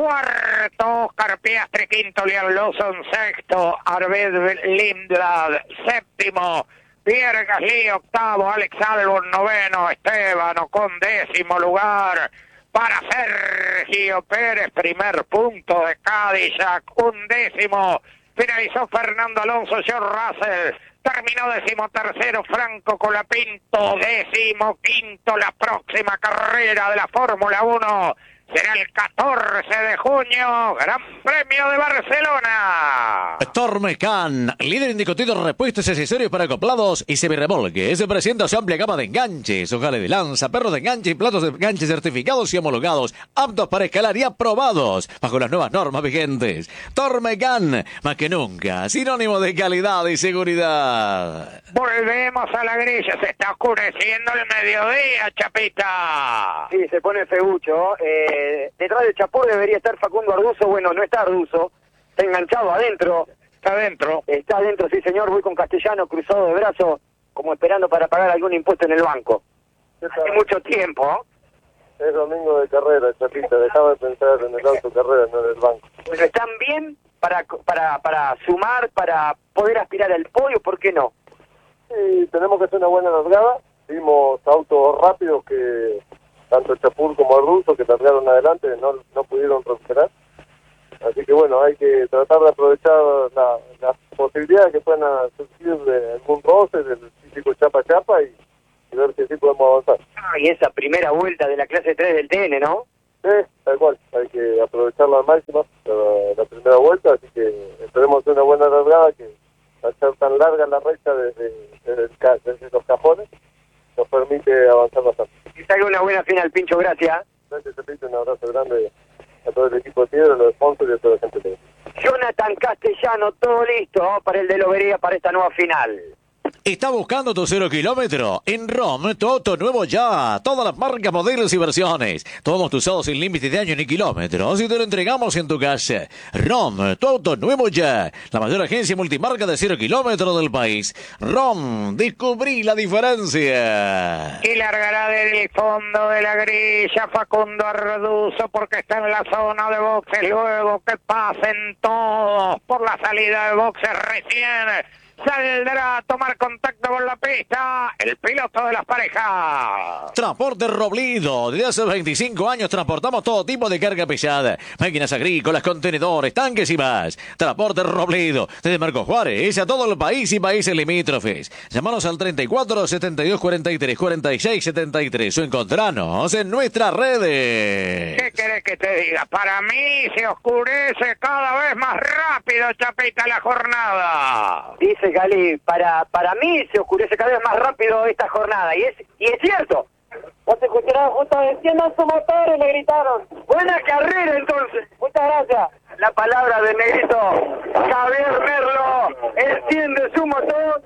Speaker 2: Cuarto, Oscar Piastri, quinto, Liam Lawson, sexto, Arvid Lindblad, séptimo, Pierre Gasly, octavo, Alex Albon, noveno, Esteban Ocon, décimo lugar, para Sergio Pérez, primer punto de Cadillac, undécimo, finalizó Fernando Alonso, George Russell, terminó decimotercero Franco Colapinto, décimo quinto, la próxima carrera de la Fórmula uno será el catorce de junio, Gran Premio de Barcelona.
Speaker 5: Tormecan, líder indiscutido en repuestos y accesorios para acoplados y semirremolques. Se presenta su amplia gama de enganches, ojales de lanza, perros de enganche y platos de enganche certificados y homologados, aptos para escalar y aprobados bajo las nuevas normas vigentes. Tormecan, más que nunca, sinónimo de calidad y seguridad.
Speaker 2: Volvemos a la grilla, se está oscureciendo el mediodía, Chapita.
Speaker 3: Sí, se pone feucho. Eh, detrás de Chapur debería estar Facundo Arduzo. Bueno, no está Arduzo, está enganchado adentro.
Speaker 2: Está adentro.
Speaker 3: Está adentro, sí señor. Voy con Castellano cruzado de brazos, como esperando para pagar algún impuesto en el banco. Hace mucho tiempo.
Speaker 12: Es domingo de carrera, Chapita. Dejaba de pensar en el auto carrera, no en el banco.
Speaker 3: Pero están bien para, para, para sumar, para poder aspirar al podio, ¿por qué no?
Speaker 12: Sí, tenemos que hacer una buena largada. Vimos autos rápidos que tanto Chapur como el ruso que largaron adelante no, no pudieron recuperar. Así que bueno, hay que tratar de aprovechar la, las posibilidades que puedan surgir de algún roce, del físico chapa-chapa y, y ver si así podemos avanzar.
Speaker 3: Ah, y esa primera vuelta de la clase tres del T N, ¿no?
Speaker 12: Sí, tal cual. Hay que aprovecharla al máximo, la, la primera vuelta, así que esperemos hacer una buena largada que al ser tan larga la recta desde, desde, el, desde los cajones nos permite avanzar bastante.
Speaker 3: Que salga una buena final, Pincho, gracias.
Speaker 12: Gracias, Cepito, un abrazo grande a todo el equipo de Piedra, a los sponsors y a toda la gente de...
Speaker 3: Jonathan Castellano, todo listo para el de Lobería para esta nueva final.
Speaker 5: ¿Está buscando tu cero kilómetro? En ROM, tu auto nuevo ya. Todas las marcas, modelos y versiones. Todos tus autos sin límite de año ni kilómetros y te lo entregamos en tu casa. ROM, tu auto nuevo ya. La mayor agencia multimarca de cero kilómetros del país. ROM, descubrí la diferencia.
Speaker 2: Y largará del fondo de la grilla Facundo Arduzo porque está en la zona de boxes. Luego que pasen todos por la salida de boxes recién saldrá a tomar contacto con la pista el piloto de las parejas.
Speaker 5: Transporte Robledo. Desde hace veinticinco años transportamos todo tipo de carga pesada. Máquinas agrícolas, contenedores, tanques y más. Transporte Robledo. Desde Marcos Juárez a todo el país y países limítrofes. Llámanos al treinta y cuatro, setenta y dos, cuarenta y tres, cuarenta y seis, setenta y tres o encontranos en nuestras redes.
Speaker 2: ¿Qué querés que te diga? Para mí se oscurece cada vez más rápido, Chapita, la jornada.
Speaker 3: Dice Gali, para para mí se oscurece cada vez más rápido esta jornada, y es y es cierto.
Speaker 12: No te escucharon, justo enciendan su motor, le gritaron.
Speaker 3: Buena carrera entonces.
Speaker 12: Muchas gracias.
Speaker 3: La palabra del negrito Javier Merlo, enciende su motor.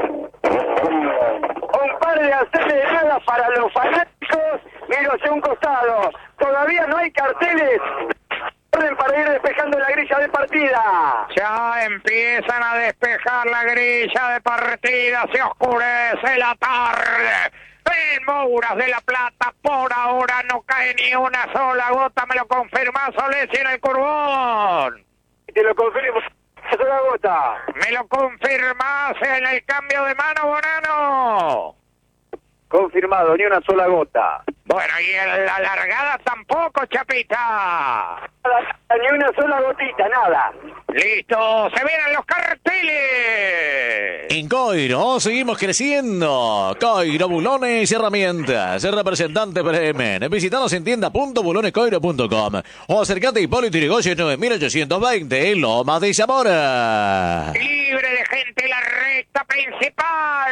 Speaker 3: Un par de aceleradas para los fanáticos, miro hacia un costado. Todavía no hay carteles para ir despejando la grilla de partida.
Speaker 2: Ya empiezan a despejar la grilla de partida, se oscurece la tarde. En Mouras de la Plata por ahora no cae ni una sola gota, me lo confirma Solesi en el Curbón.
Speaker 3: Te lo confirmo, una sola gota.
Speaker 2: Me lo confirmas en el cambio de mano, Bonano.
Speaker 3: Confirmado, ni una sola gota.
Speaker 2: Bueno, y en la largada tampoco, Chapita.
Speaker 3: Ni una sola gotita, nada.
Speaker 2: Listo, se vienen los carteles.
Speaker 5: En Coiro seguimos creciendo. Coiro, bulones y herramientas. El representante Bremen. Visítanos en tienda punto bulones coiro punto com o acercate a Hipólito Yrigoyen nueve mil ochocientos veinte en Lomas de Zamora.
Speaker 2: Libre de gente la recta principal.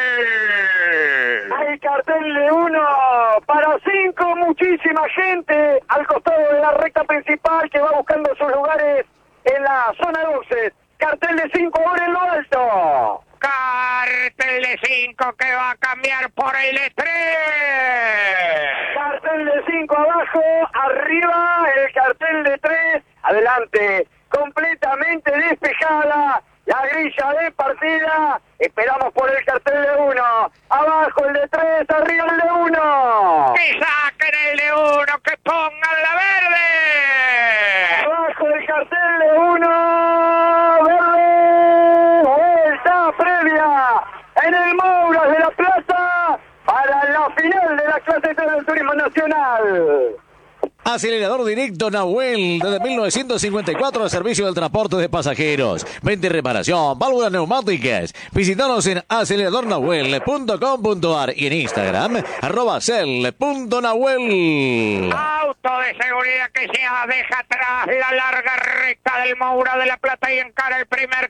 Speaker 3: Hay cartel de uno para cinco, muchísima gente al costado de la recta principal que va buscando sus lugares en la zona de boxes. Cartel de cinco ahora en lo alto.
Speaker 2: Cartel de cinco que va a cambiar por el de tres.
Speaker 3: Cartel de cinco abajo, arriba el cartel de tres. Adelante, completamente despejada la grilla de partida. Esperamos por el cartel de uno. Abajo el de tres, arriba el de uno.
Speaker 2: Que saquen el de uno, que pongan la verde.
Speaker 3: Abajo el cartel de uno, verde. Vuelta previa en el Mouras de la Plaza para la final de la clase tres del Turismo Nacional.
Speaker 5: Acelerador directo Nahuel, desde mil novecientos cincuenta y cuatro al servicio del transporte de pasajeros. Venta y reparación, válvulas neumáticas. Visítanos en acelerador nahuel punto com punto ar y en Instagram, arroba cel punto nahuel.
Speaker 2: Auto de seguridad que se deja atrás la larga recta del Moura de la Plata y encara el primer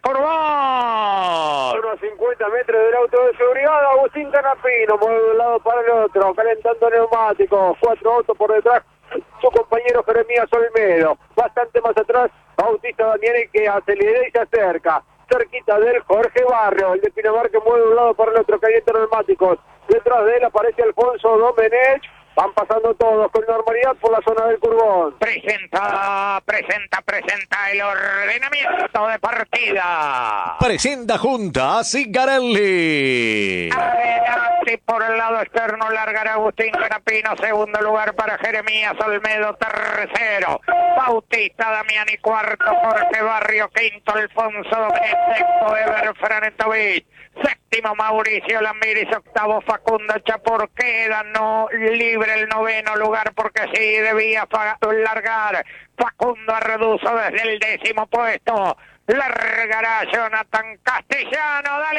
Speaker 2: curvón.
Speaker 12: Unos cincuenta metros del auto de seguridad, Agustín Canapino, mueve de un lado para el otro, calentando neumáticos, cuatro autos por detrás. Su compañero Jeremías Olmedo, bastante más atrás, Bautista Damiani que acelera y se acerca, cerquita del Jorge Barrio, el de Pinamar que mueve de un lado para el otro, calienta neumáticos, detrás de él aparece Alfonso Domenech, van pasando todos con normalidad por la zona del curvón.
Speaker 2: Presenta, presenta, presenta el ordenamiento de partida.
Speaker 5: Presenta junta a Cigarelli.
Speaker 2: Adelante por el lado externo largará Agustín Canapino, segundo lugar para Jeremías Olmedo, tercero Bautista Damiani, cuarto Jorge Barrio, quinto Alfonso Domenech, sexto Eber Franetovich, séptimo Mauricio Lambiris, octavo Facundo Chapur, queda no libre el noveno lugar porque sí debía largar Facundo Arreduzo desde el décimo puesto. Largará Jonathan Castellano, dale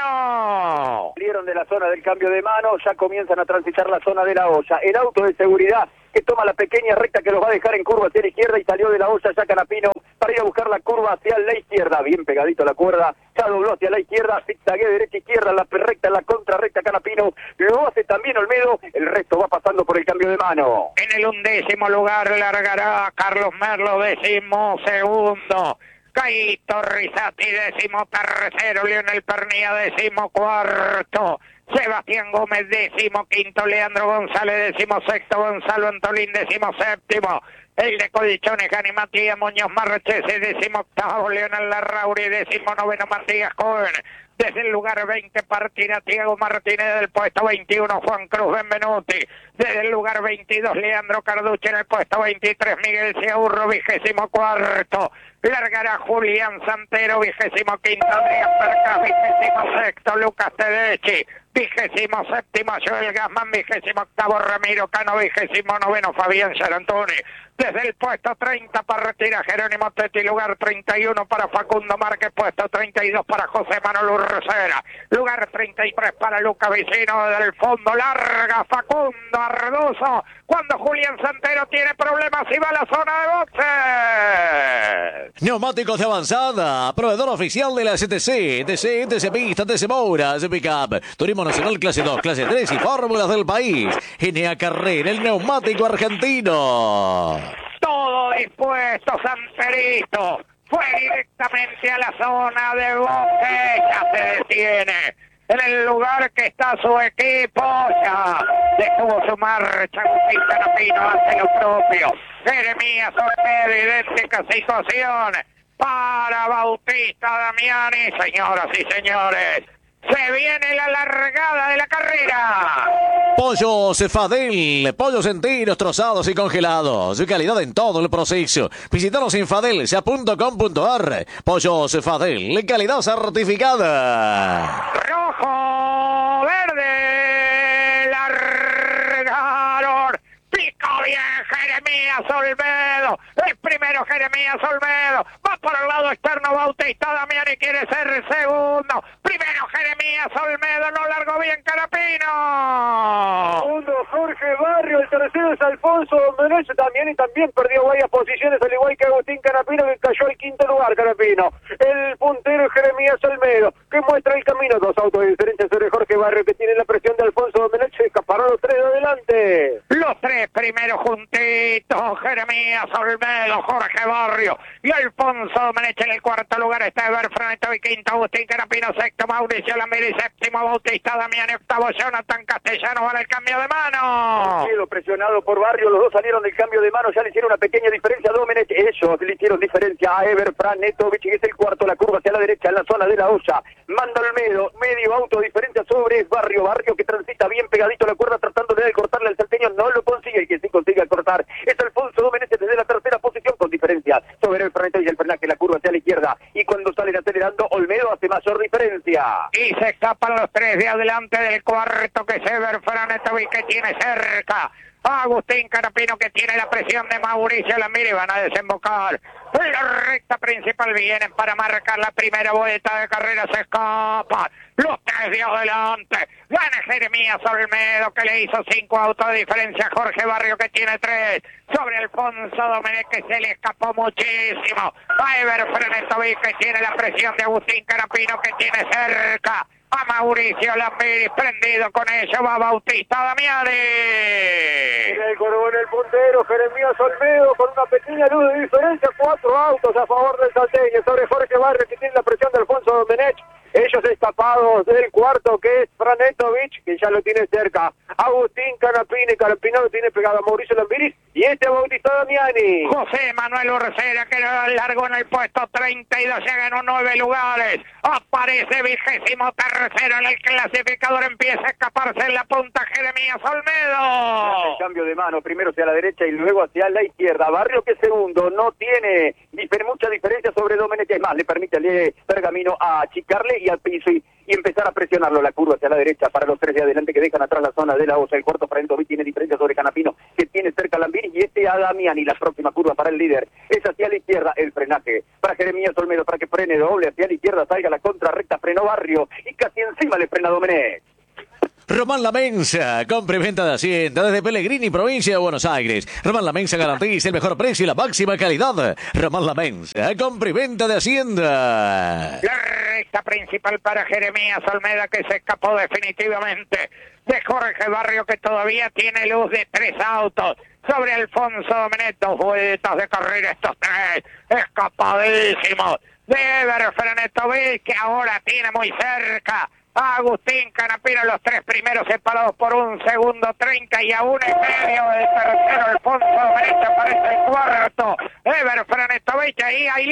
Speaker 2: Bonano.
Speaker 3: Salieron de la zona del cambio de mano, ya comienzan a transitar la zona de la olla. El auto de seguridad que toma la pequeña recta que los va a dejar en curva hacia la izquierda y salió de la olla ya Canapino para ir a buscar la curva hacia la izquierda, bien pegadito a la cuerda, ya dobló hacia la izquierda, zigzaguea derecha izquierda, la recta, la contrarrecta Canapino, lo hace también Olmedo, el resto va pasando por el cambio de mano.
Speaker 2: En el undécimo lugar largará Carlos Merlo, décimo segundo. Caito Rizati, décimo tercero, Leonel Pernía, décimo cuarto, Sebastián Gómez, décimo quinto, Leandro González, décimo sexto, Gonzalo Antolín, décimo séptimo, el de Colchones, Gani Matías Muñoz Marchese, décimo octavo, Leonel Larrauri, décimo noveno, Matías Cohen. Desde el lugar veinte partirá Tiago Martínez, del puesto veintiuno Juan Cruz Benvenuti. Desde el lugar veintidós Leandro Carducci, en el puesto veintitrés Miguel Ciaurro, vigésimo cuarto. Largará Julián Santero, vigésimo quinto Adrián Percas, vigésimo sexto Lucas Tedeschi, vigésimo séptimo Joel Gasman, vigésimo octavo Ramiro Cano, vigésimo noveno Fabián Sarantoni. Desde el puesto treinta partira Jerónimo Tetti, lugar treinta y uno para Facundo Márquez, puesto treinta y dos para José Manuel Urcera, lugar treinta y tres para Lucas Vicino. Del fondo larga Facundo Arredoso, cuando Julián Santero tiene problemas y va a la zona de boxes.
Speaker 5: Neumáticos de avanzada, proveedor oficial de la S T C, T C, T C Pista, T C Moura, C Pickup, Turismo Nacional clase dos, clase tres y fórmulas del país. N A Carrera, el neumático argentino.
Speaker 2: Todo dispuesto, Santerito. Fue directamente a la zona de boxes. Ya se detiene en el lugar que está su equipo. Ya detuvo su marcha. Agustín Canapino hace lo propio. Jeremías Olmedo, idéntica situación para Bautista Damiani. Señoras y señores, se viene la largada de la carrera.
Speaker 5: Pollo Cefadel, pollos enteros, trozados y congelados. Calidad en todo el proceso. Visítanos en fadelsa punto com punto ar. Pollo Cefadel, calidad certificada.
Speaker 2: Rojo, verde, largaron Jeremías Olmedo. El primero Jeremías Olmedo. Va por el lado externo Bautista Damiani, quiere ser segundo. Primero Jeremías Olmedo, no largó bien Canapino.
Speaker 3: Segundo Jorge Barrio, el tercero es Alfonso Domenech también y también perdió varias posiciones al igual que Agustín Canapino, que cayó al quinto lugar Canapino. El puntero es Jeremías Olmedo, que muestra el camino. Dos autos de diferencia sobre Jorge Barrio, que tiene la presión de Alfonso Domenech. Se escaparon los tres de adelante.
Speaker 2: Los tres primeros juntitos, Jeremías Olmedo, Jorge Barrio y Alfonso Domenech. En el cuarto lugar está Eber Franeto y quinto Agustín Canapino, sexto Mauricio Lambiri, séptimo Bautista Damián, octavo Jonathan Castellano. Van el cambio de mano.
Speaker 3: Cielo presionado por Barrio, los dos salieron del cambio de mano, ya le hicieron una pequeña diferencia a Domenech. Ellos le hicieron diferencia a Eber Franetovich, que es el cuarto, la curva hacia la derecha en la zona de la olla. Manda Olmedo, medio auto diferencia sobre Barrio, Barrio que transita bien pegadito a la cuerda tratando de cortarle al salteño, no lo consigue, y que sí consigue cortar es Alfonso Domenech desde la tercera posición con diferencia sobre el Franetovich y el frenaje, la curva hacia la izquierda, y cuando salen acelerando Olmedo hace mayor diferencia.
Speaker 2: Y se escapan los tres de adelante del cuarto, que es Eber Franetovich, que tiene cerca Agustín Canapino, que tiene la presión de Mauricio Lambiri. Van a desembocar en la recta principal, vienen para marcar la primera vuelta de carrera, se escapan los tres de adelante. Gana Jeremías Olmedo, que le hizo cinco autos de diferencia a Jorge Barrio, que tiene tres sobre Alfonso Domenech, que se le escapó muchísimo a Eber Franetovich, que tiene la presión de Agustín Canapino, que tiene cerca a Mauricio Lambiri. Prendido con ello va Bautista Damiani.
Speaker 3: Tiene el Corbón el puntero, Jeremías Olmedo con una pequeña luz de diferencia, cuatro autos a favor del salteño sobre Jorge Barrio, que tiene la presión de Alfonso Domenech. Ellos escapados del cuarto, que es Franetovich, que ya lo tiene cerca. Agustín Canapino, y Canapino lo tiene pegado a Mauricio Lambiri, y este Bautista Damiani.
Speaker 2: José Manuel Urcera, que lo largó en el puesto treinta y dos, ya ganó nueve lugares. Aparece vigésimo tercero en el clasificador, empieza a escaparse en la punta Jeremías Olmedo.
Speaker 3: El cambio de mano, primero hacia la derecha y luego hacia la izquierda. Barrio, que segundo, no tiene difer mucha diferencia sobre Domenech, es más, le permite al Pergamino a achicarle y al piso y, y empezar a presionarlo. La curva hacia la derecha para los tres de adelante, que dejan atrás la zona de la osa. El cuarto Franetovich tiene diferencia sobre Canapino, que tiene cerca a Lambiri, y este a Damiani. La próxima curva para el líder es hacia la izquierda, el frenaje para Jeremías Olmedo, para que frene doble hacia la izquierda, salga la contra recta, frenó Barrio y casi encima le frena Domenech.
Speaker 5: Román La Mensa, compra y venta de Hacienda desde Pellegrini, provincia de Buenos Aires. Román La Mensa garantiza el mejor precio y la máxima calidad. Román La Mensa, compra y venta de Hacienda.
Speaker 2: La recta principal para Jeremías Olmedo, que se escapó definitivamente de Jorge Barrio, que todavía tiene luz de tres autos sobre Alfonso Domenech. Dos vueltas de carrera estos tres, escapadísimos de Eber Franetovich, que ahora tiene muy cerca a Agustín Canapino, los tres primeros separados por un segundo treinta, y a un y medio del tercero Alfonso Domenech, aparece el cuarto Eber Franetovich. Ahí hay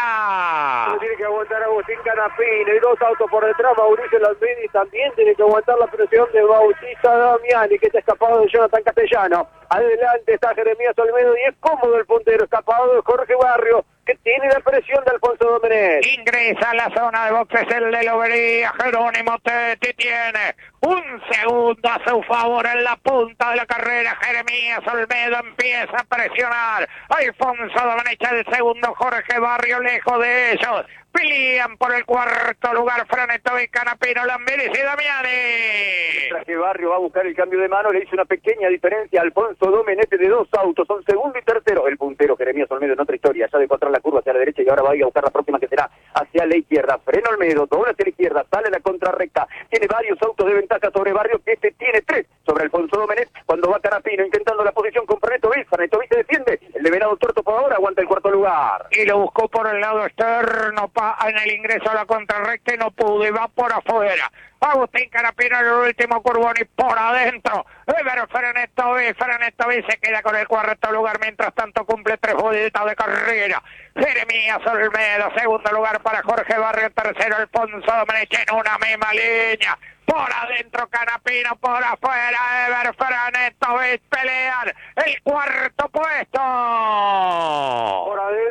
Speaker 2: lucha.
Speaker 3: Tiene que aguantar Agustín Canapino y dos autos por detrás. Mauricio Lambiri también tiene que aguantar la presión de Bautista Damiani, que está escapado de Jonathan Castellano. Adelante está Jeremías Olmedo y es cómodo el puntero, escapado de Jorge Barrio, que tiene la presión de Alfonso Domenech.
Speaker 2: Ingresa a la zona de boxes el de Lobería. Jerónimo Tetti tiene un segundo a su favor en la punta de la carrera. Jeremías Olmedo empieza a presionar. Alfonso Domenech el segundo, Jorge Barrio lejos de ellos. Pelean por el cuarto lugar Franetovich, Canapino, Lambiri y Damiani.
Speaker 3: Mientras que Barrio va a buscar el cambio de mano, le hizo una pequeña diferencia a Alfonso Domenech de dos autos, son segundo y tercero. El puntero Jeremías Olmedo en otra historia, ya dejó atrás la curva hacia la derecha y ahora va a ir a buscar la próxima, que será hacia la izquierda. Frena Olmedo, dobla hacia la izquierda, sale la contrarrecta, tiene varios autos de ventaja sobre Barrio, que este tiene tres sobre Alfonso Domenech. Cuando va Canapino intentando la posición con Franetovich, Franetovich se defiende, el de Venado Tuerto por ahora aguanta el cuarto lugar.
Speaker 2: Y lo buscó por el lado externo pa en el ingreso a la contrarrecta y no pudo, y va por afuera. Agustín Canapino en el último curvón y por adentro Eber Franetovich. Franetovich se queda con el cuarto lugar, mientras tanto cumple tres vueltas de carrera. Jeremías Olmedo, segundo lugar para Jorge Barrio, tercero Alfonso Domenech en una misma línea. Por adentro Canapino, por afuera Eber Franetovich, pelean el cuarto puesto.
Speaker 3: Por adentro va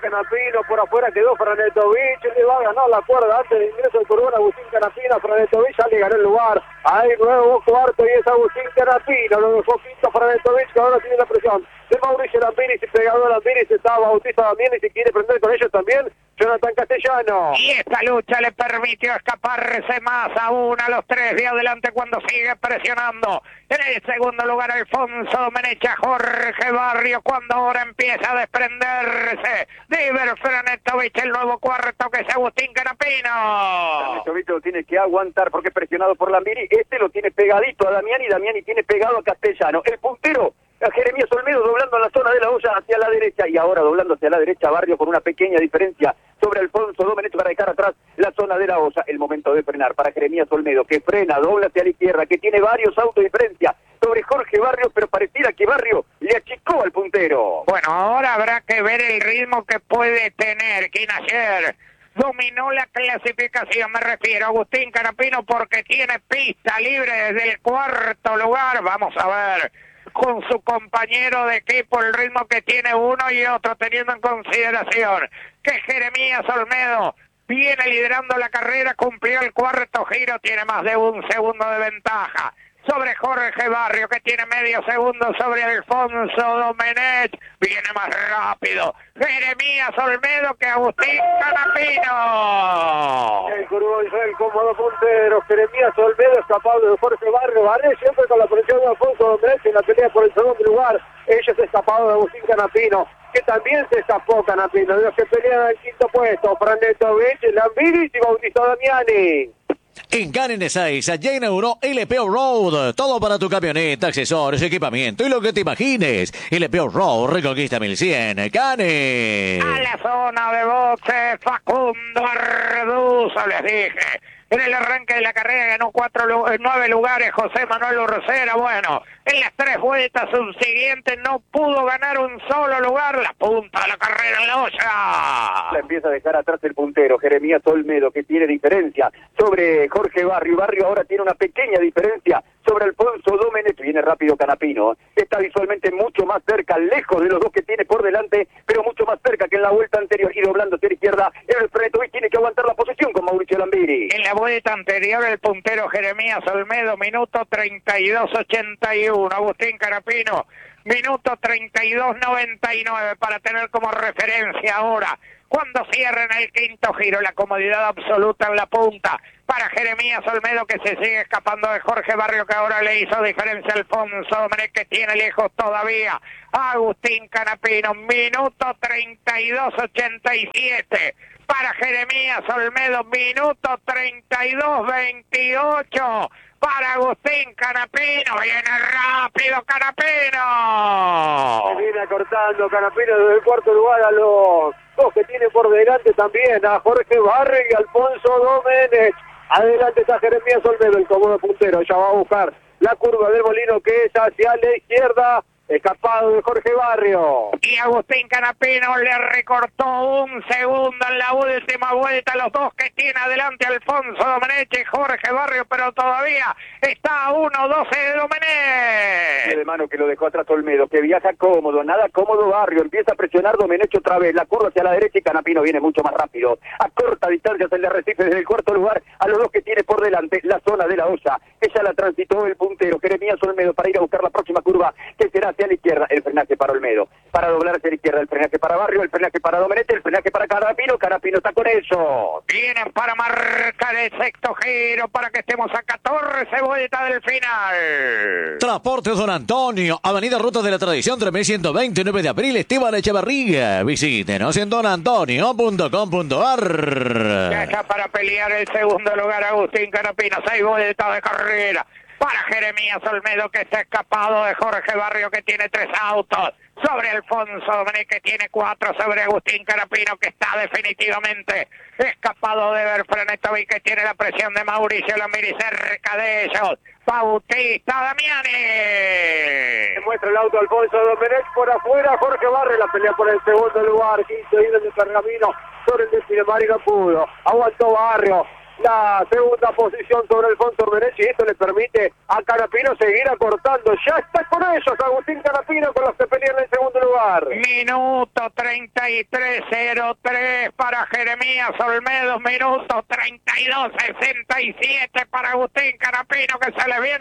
Speaker 13: Canapino, por afuera quedó Franetovich, le va a ganar la cuerda antes del ingreso del Curbón Agustín Canapino, Franetovich ya le ganó el lugar, ahí nuevo cuarto y es Agustín Canapino, lo dejó quinto Franetovich, que ahora tiene la presión de Mauricio Lambiris y pegado a Lambiris está Bautista también y si quiere prender con ellos también Jonathan Castellano.
Speaker 2: Y esta lucha le permitió escaparse más aún a los tres de adelante cuando sigue presionando. En el segundo lugar Alfonso Domenech, Jorge Barrio, cuando ahora empieza a desprenderse de Iber Franetovich, el nuevo cuarto que es Agustín Canapino.
Speaker 3: Franetovich lo tiene que aguantar porque es presionado por Lambiris, este lo tiene pegadito a Damiani, Damiani tiene pegado a Castellano. El puntero a Jeremías Olmedo doblando en la zona de la olla hacia la derecha y ahora doblando hacia la derecha Barrio con una pequeña diferencia sobre Alfonso Domenech para dejar atrás la zona de la olla. El momento de frenar para Jeremías Olmedo que frena, dobla hacia la izquierda, que tiene varios autos de diferencia sobre Jorge Barrio, pero pareciera que Barrio le achicó al puntero.
Speaker 2: Bueno, ahora habrá que ver el ritmo que puede tener quien ayer dominó la clasificación, me refiero a Agustín Canapino porque tiene pista libre desde el cuarto lugar. Vamos a ver con su compañero de equipo el ritmo que tiene uno y otro, teniendo en consideración que Jeremías Olmedo viene liderando la carrera, cumplió el cuarto giro, tiene más de un segundo de ventaja sobre Jorge Barrio, que tiene medio segundo sobre Alfonso Domenech, viene más rápido Jeremías Olmedo que Agustín Canapino.
Speaker 13: El Curbón el cómodo puntero, Jeremías Olmedo escapado de Jorge Barrio, Barrio siempre con la presión de Alfonso Domenech en la pelea por el segundo lugar, ellos escapado de Agustín Canapino, que también se escapó Canapino, de los que pelean el quinto puesto, Franetovich, Lambiris y Bautista Damiani.
Speaker 5: En Canin seis ya inauguró L P O Road. Todo para tu camioneta, accesorios, equipamiento y lo que te imagines. L P O Road, Reconquista mil cien. Canin.
Speaker 2: A la zona de boxe, Facundo Arduzo, les dije. En el arranque de la carrera ganó cuatro, nueve lugares José Manuel Urcera. Bueno, en las tres vueltas subsiguientes no pudo ganar un solo lugar. La punta de la carrera en la olla.
Speaker 3: La empieza a dejar atrás el puntero, Jeremías Olmedo, que tiene diferencia sobre Jorge Barrio. Barrio ahora tiene una pequeña diferencia sobre Alfonso Domenech. Viene rápido Canapino. Está visualmente mucho más cerca, lejos de los dos que tiene por delante, pero mucho más cerca que en la vuelta anterior. Y doblando hacia la izquierda, el Franetovich tiene que aguantar la posición con Mauricio Lambiris.
Speaker 2: En la vuelta anterior, el puntero Jeremías Olmedo, minuto treinta y dos ochenta y uno. Agustín Canapino, minuto treinta y dos noventa y nueve, para tener como referencia ahora, cuando cierren el quinto giro, la comodidad absoluta en la punta para Jeremías Olmedo, que se sigue escapando de Jorge Barrio, que ahora le hizo diferencia a Alfonso Domenech, que tiene lejos todavía a Agustín Canapino, minuto treinta y dos ochenta y siete para Jeremías Olmedo, minuto treinta y dos veintiocho para Agustín Canapino. Viene rápido Canapino.
Speaker 13: Viene acortando Canapino desde el cuarto lugar a los dos que tiene por delante también, a Jorge Barrio y Alfonso Domenech. Adelante está Jeremías Olmedo, el cómodo puntero, ya va a buscar la curva del Molino que es hacia la izquierda, escapado de Jorge Barrio.
Speaker 2: Y Agustín Canapino le recortó un segundo en la última vuelta a los dos que tiene adelante Alfonso Domenech y Jorge Barrio, pero todavía está a uno doce de Domenech.
Speaker 3: De mano que lo dejó atrás Olmedo, que viaja cómodo, nada cómodo Barrio, empieza a presionar Domenech otra vez, la curva hacia la derecha y Canapino viene mucho más rápido. A corta distancia se le recibe desde el cuarto lugar a los dos que tiene por delante, la zona de la olla, que ya la transitó el puntero, Jeremías Olmedo, para ir a buscar la próxima curva, que será hacia la izquierda, el frenaje para Olmedo, para doblar hacia la izquierda, el frenaje para Barrio, el frenaje para Domenech, el frenaje para Canapino, Canapino está con eso.
Speaker 2: Vienen para marcar el sexto giro para que estemos a catorce vueltas del final.
Speaker 5: Transportes Don Antonio, Avenida Ruta de la Tradición tres mil ciento veinte, nueve de abril, Esteban Echeverría. Visítenos en don antonio punto com punto ar.
Speaker 2: Ya está para pelear el segundo lugar Agustín Canapino, seis vueltas de carrera para Jeremías Olmedo, que está escapado de Jorge Barrio, que tiene tres autos, sobre Alfonso Domenech, que tiene cuatro, sobre Agustín Canapino, que está definitivamente escapado de Iber Franetovich, que tiene la presión de Mauricio Lambiris cerca de ellos. Bautista Damiani.
Speaker 13: Se muestra el auto Alfonso Domenech por afuera, Jorge Barrio, la pelea por el segundo lugar, quinto hilo de Pergamino, sobre el décimo Mari no pudo, aguantó Barrio. la segunda posición sobre Alfonso Domenech, y esto le permite a Canapino seguir acortando. Ya está con ellos Agustín Canapino, con los que pelean en el segundo lugar.
Speaker 2: Minuto treinta y tres cero tres para Jeremías Olmedo, minuto treinta y dos sesenta y siete para Agustín Canapino, que se le viene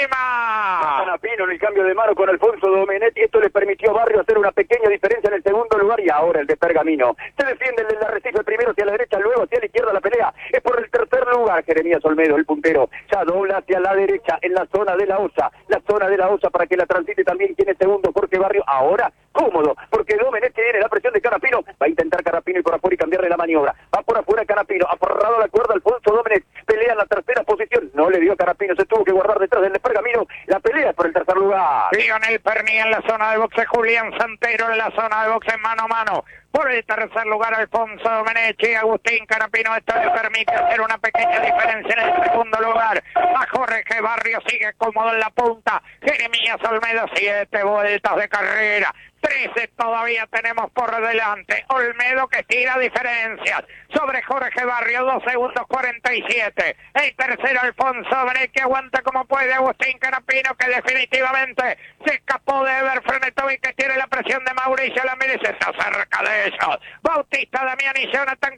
Speaker 2: encima.
Speaker 3: Canapino en el cambio de mano con Alfonso Domenech, y esto le permitió a Barrio hacer una pequeña diferencia en el segundo lugar, y ahora el de Pergamino. Se defiende el del Arrecife primero hacia la derecha, luego hacia la izquierda la pelea. Es por el tercer lugar Jeremías Olmedo, el puntero. Ya dobla hacia la derecha en la zona de la Osa. La zona de la Osa para que la transite también quien es segundo, Jorge Barrio. Ahora cómodo, porque Domenech tiene la presión de Canapino. Va a intentar Canapino ir por afuera y cambiarle la maniobra. Va por afuera Canapino, aferrado a la cuerda Alfonso Domenech. Pelea en la tercera posición. No le dio Canapino, se tuvo que guardar detrás del de Pergamino. La pelea es por el tercer lugar.
Speaker 2: Lionel Pernía en la zona de boxe, Julián Santero en la zona de boxe mano a mano. Por el tercer lugar Alfonso Domenech y Agustín Canapino. Esto le permite hacer una pequeña diferencia en el segundo lugar. A Jorge Barrio sigue cómodo en la punta. Jeremías Olmedo, siete vueltas de carrera. trece todavía tenemos por delante. Olmedo que tira diferencias sobre Jorge Barrio, dos segundos cuarenta y siete. El tercero Alfonso Domenech, que aguanta como puede. Agustín Canapino, que definitivamente se escapó de Ever Frenetovic, que tiene la presión de Mauricio Lamírez, está cerca de ellos. Bautista Damián y Jonathan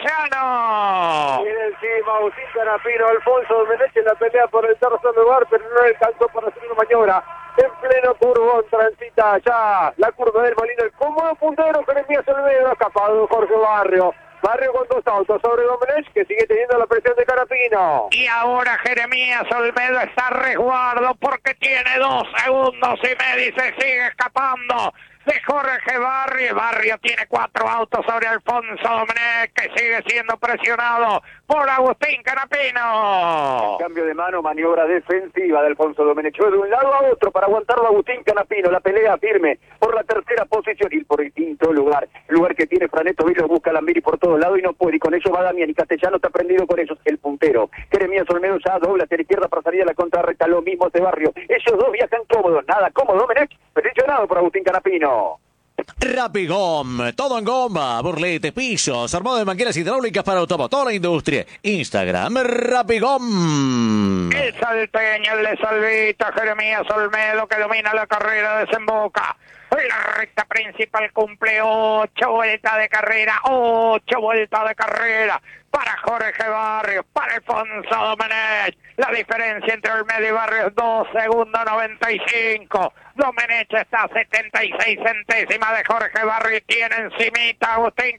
Speaker 2: Castellano.
Speaker 13: Viene encima Agustín Canapino, Alfonso Domenech en la pelea por el tercer lugar, pero no alcanzó para hacer una maniobra. En pleno curvón transita ya la curva del Molino, el cómodo puntero Jeremías Olmedo, escapado Jorge Barrio. Barrio con dos autos sobre Domenech, que sigue teniendo la presión de Canapino.
Speaker 2: Y ahora Jeremías Olmedo está a resguardo porque tiene dos segundos y medio y se sigue escapando de Jorge Barrio. Barrio tiene cuatro autos sobre Alfonso Domenech, que sigue siendo presionado por Agustín Canapino.
Speaker 3: Cambio de mano, maniobra defensiva de Alfonso Domenech, de un lado a otro para aguantarlo Agustín Canapino. La pelea firme por la tercera posición y por el quinto lugar. El lugar que tiene Frenetovic, lo busca Lambiri por todos lados y no puede. Y con ello va Damián, y Castellano está prendido con ellos. El puntero Jeremías Olmedo ya dobla hacia la izquierda para salir a la contrarrecta. Lo mismo de Barrio. Ellos dos viajan cómodos. Nada cómodo Domenech, presionado por Agustín Canapino.
Speaker 5: Rapigom, todo en goma, burletes, pisos, armado de mangueras hidráulicas para automotor e industria. Instagram, Rapigom.
Speaker 2: El salteño, el de Salvita, Jeremías Olmedo, que domina la carrera, desemboca. La recta principal cumple ocho vueltas de carrera, ocho vueltas de carrera para Jorge Barrios, para Alfonso Domenech. La diferencia entre Olmedo y Barrios, dos segundos noventa y cinco. Domenech está a setenta y seis centésimas de Jorge Barrios, tiene encimita a Agustín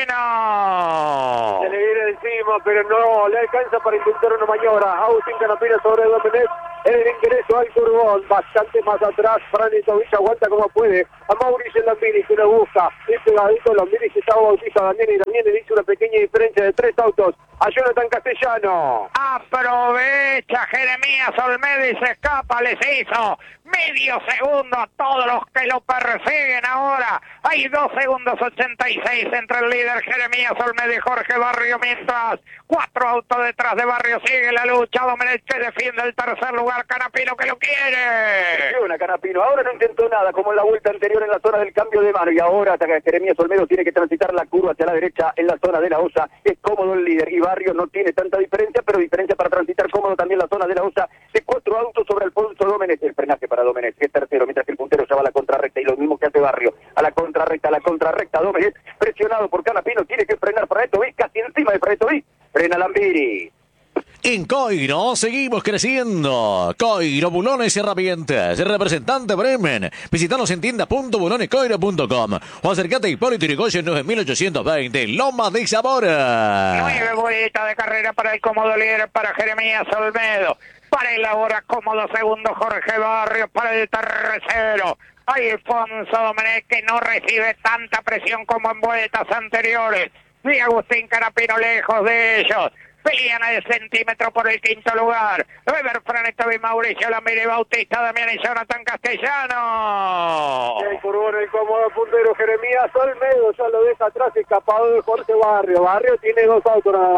Speaker 2: Canapino.
Speaker 13: Se le viene encima, pero no le alcanza para intentar una maniobra. Agustín Canapino sobre Domenech en el ingreso al curvón, bastante más atrás. Frenetovic aguanta como puede a Mauricio Lamiri, que lo busca. Es pegadito Lamiri, que estaba Bautista Damián, y también le hizo una pequeña diferencia de tres autos a Jonathan Castellano.
Speaker 2: Aprovecha Jeremías Olmedo y se escapa, les hizo medio segundo a todos los que lo persiguen ahora. Hay dos segundos ochenta y seis entre el líder Jeremías Olmedo y Jorge Barrio, mientras cuatro autos detrás de Barrio. Sigue la lucha. Domenech que defiende el tercer lugar. Canapino que lo quiere.
Speaker 3: Una Canapino. Ahora no intentó nada como en la vuelta anterior en la zona del cambio de mano, y ahora Jeremías Olmedo tiene que transitar la curva hacia la derecha en la zona de la Osa. Es cómodo el líder y Barrio no tiene tanta diferencia, pero diferencia para transitar cómodo también la zona de la Osa, de cuatro autos sobre Alfonso Domenech. El frenaje para Domenech, que es tercero, mientras que el puntero ya va a la contrarrecta, y lo mismo que hace Barrio, a la contrarrecta, a la contrarrecta. Domenech presionado por Canapino, tiene que frenar Frenetovic, casi encima de Frenetovic, frena Lambiri.
Speaker 5: En Coiro seguimos creciendo. Coiro, bulones y herramientas. Representante Bremen. Visítanos en tienda punto bulones coiro punto com o acércate a Hipólito Yrigoyen nueve mil ochocientos veinte, Loma de Zamora.
Speaker 2: Nueve vueltas de carrera para el cómodo líder, para Jeremías Olmedo. Para el ahora cómodo segundo Jorge Barrios, para el tercero Alfonso Domenech, que no recibe tanta presión como en vueltas anteriores. Y Agustín Canapino lejos de ellos. Pelean el centímetro por el quinto lugar. Ever Frenetovic, Mauricio Lamiri, Bautista Damián y Jonathan Castellano.
Speaker 13: El curvón, el cómodo puntero Jeremías Olmedo ya lo deja atrás, escapado de Jorge Barrio. Barrio tiene dos autos nada más.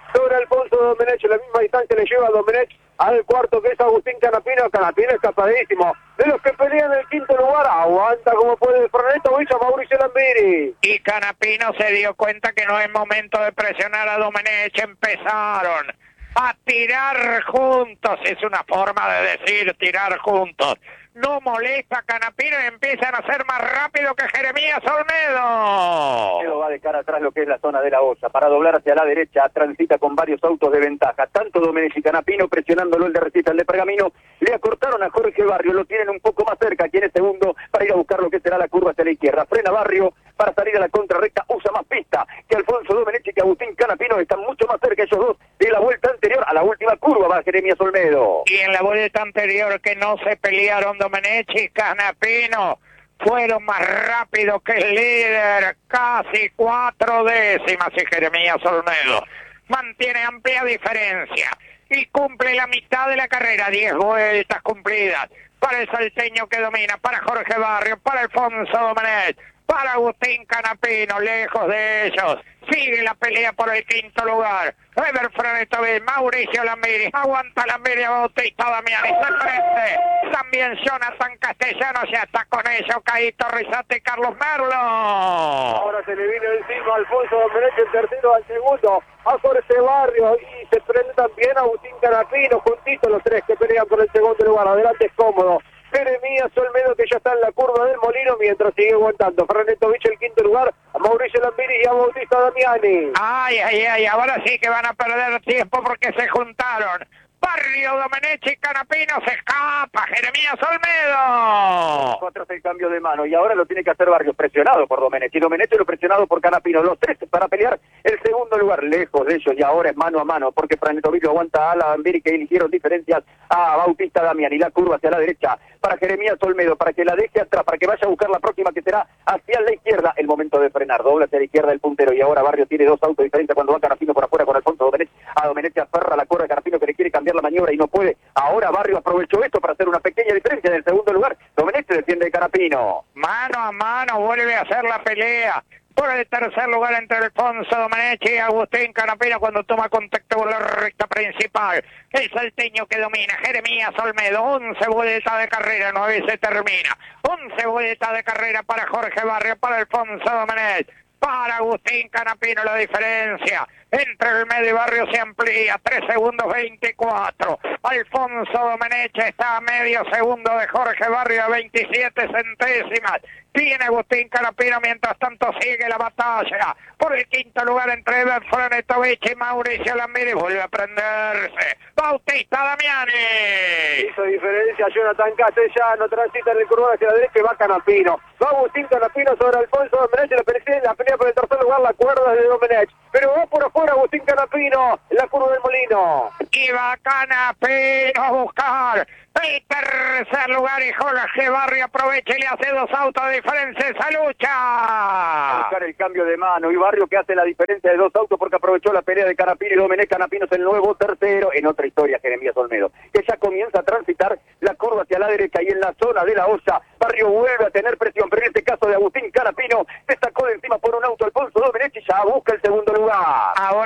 Speaker 13: sobre Alfonso Domenech, la misma distancia le lleva a Domenech al cuarto, que es Agustín Canapino. Canapino escapadísimo de los que pelean el quinto lugar, aguanta como puede Franetto Villa, Mauricio Lambiri.
Speaker 2: Y Canapino se dio cuenta que no es momento de presionar a Domenech, empezaron a tirar juntos, es una forma de decir tirar juntos. No molesta a Canapino y empiezan a ser más rápido que Jeremías Olmedo.
Speaker 3: Olmedo va de cara atrás lo que es la zona de la olla. Para doblar hacia la derecha, transita con varios autos de ventaja. Tanto Domenech y Canapino presionándolo el de Recital de Pergamino. Le acortaron a Jorge Barrio, lo tienen un poco más cerca, quien es segundo, para ir a buscar lo que será la curva hacia la izquierda. Frena Barrio para salir a la contrarrecta, usa más pista que Alfonso Domenech y que Agustín Canapino. Están mucho más cerca ellos dos de la vuelta anterior a la última curva, va Jeremías Olmedo.
Speaker 2: Y en la vuelta anterior que no se pelearon Domenech y Canapino, fueron más rápidos que el líder, casi cuatro décimas, y Jeremías Olmedo mantiene amplia diferencia y cumple la mitad de la carrera, diez vueltas cumplidas para el salteño que domina, para Jorge Barrio, para Alfonso Domenech, para Agustín Canapino, lejos de ellos. Sigue la pelea por el quinto lugar. Ever Franetto, Mauricio Lambiri, aguanta Lambiri, Bautista Damiani, se prende. También Jonathan Castellano, ya está con ellos, Caíto Rizate y Carlos Merlo.
Speaker 13: Ahora se le vino encima a Alfonso Domenech, el tercero al segundo, a Jorge Barrio, y se prende también a Agustín Canapino, juntitos los tres que pelean por el segundo lugar. Adelante es cómodo Jeremías Olmedo, que ya está en la curva del Molino, mientras sigue aguantando Franetto Vich el quinto lugar, a Mauricio Lambiri y a Bautista Damiani.
Speaker 2: Ay, ay, ay, ahora sí que van a perder tiempo porque se juntaron. Barrio, Domenech y Canapino, se escapa Jeremías Olmedo.
Speaker 3: Cuatro es el cambio de mano y ahora lo tiene que hacer Barrio, presionado por Domenech y Domenech lo presionado por Canapino, los tres para pelear el segundo lugar, lejos de ellos, y ahora es mano a mano porque Franetto Vich aguanta a Lambiri, que eligieron diferencias a Bautista Damiani. La curva hacia la derecha para Jeremías Olmedo, para que la deje atrás, para que vaya a buscar la próxima, que será hacia la izquierda. El momento de frenar, dobla hacia la izquierda el puntero, y ahora Barrio tiene dos autos diferentes cuando va Canapino por afuera con Alfonso Domenech. A Domenech se aferra la curva de Canapino, que le quiere cambiar la maniobra y no puede. Ahora Barrio aprovechó esto para hacer una pequeña diferencia en el segundo lugar. Domenech se defiende de Canapino.
Speaker 2: Mano a mano vuelve a hacer la pelea por el tercer lugar entre Alfonso Domenech y Agustín Canapino cuando toma contacto con la recta principal. El salteño que domina, Jeremías Olmedo, once vueltas de carrera, nueve se termina. once vueltas de carrera para Jorge Barrio, para Alfonso Domenech. Para Agustín Canapino la diferencia entre el medio y Barrio se amplía, tres segundos veinticuatro. Alfonso Domenech está a medio segundo de Jorge Barrio, a veintisiete centésimas. Tiene Agustín Canapino, mientras tanto sigue la batalla por el quinto lugar entre Ever Franetto Vich y Mauricio Lambiri. Vuelve a prenderse Bautista Damiani.
Speaker 13: Hizo diferencia Jonathan Castellano, transita en el curvado hacia la derecha y va Canapino. Va Agustín Canapino sobre Alfonso Domenech, la pelea, la pelea por el tercer lugar, la cuerda de Domenech. Pero va por afuera Agustín Canapino en la curva del Molino.
Speaker 2: Y va Canapino a buscar el tercer lugar y Jorge Barrio aprovecha y le hace dos autos de diferencia esa lucha.
Speaker 3: A buscar el cambio de mano y Barrio que hace la diferencia de dos autos porque aprovechó la pelea de Canapino y Domenech. Canapino es el nuevo tercero. En otra historia, Jeremías Olmedo, que ya comienza a transitar la curva hacia la derecha y en la zona de la olla Barrio vuelve a tener presión, pero en este caso de Agustín Canapino se sacó de encima por un auto Alfonso Domenech y ya busca el segundo lugar.
Speaker 2: Ahora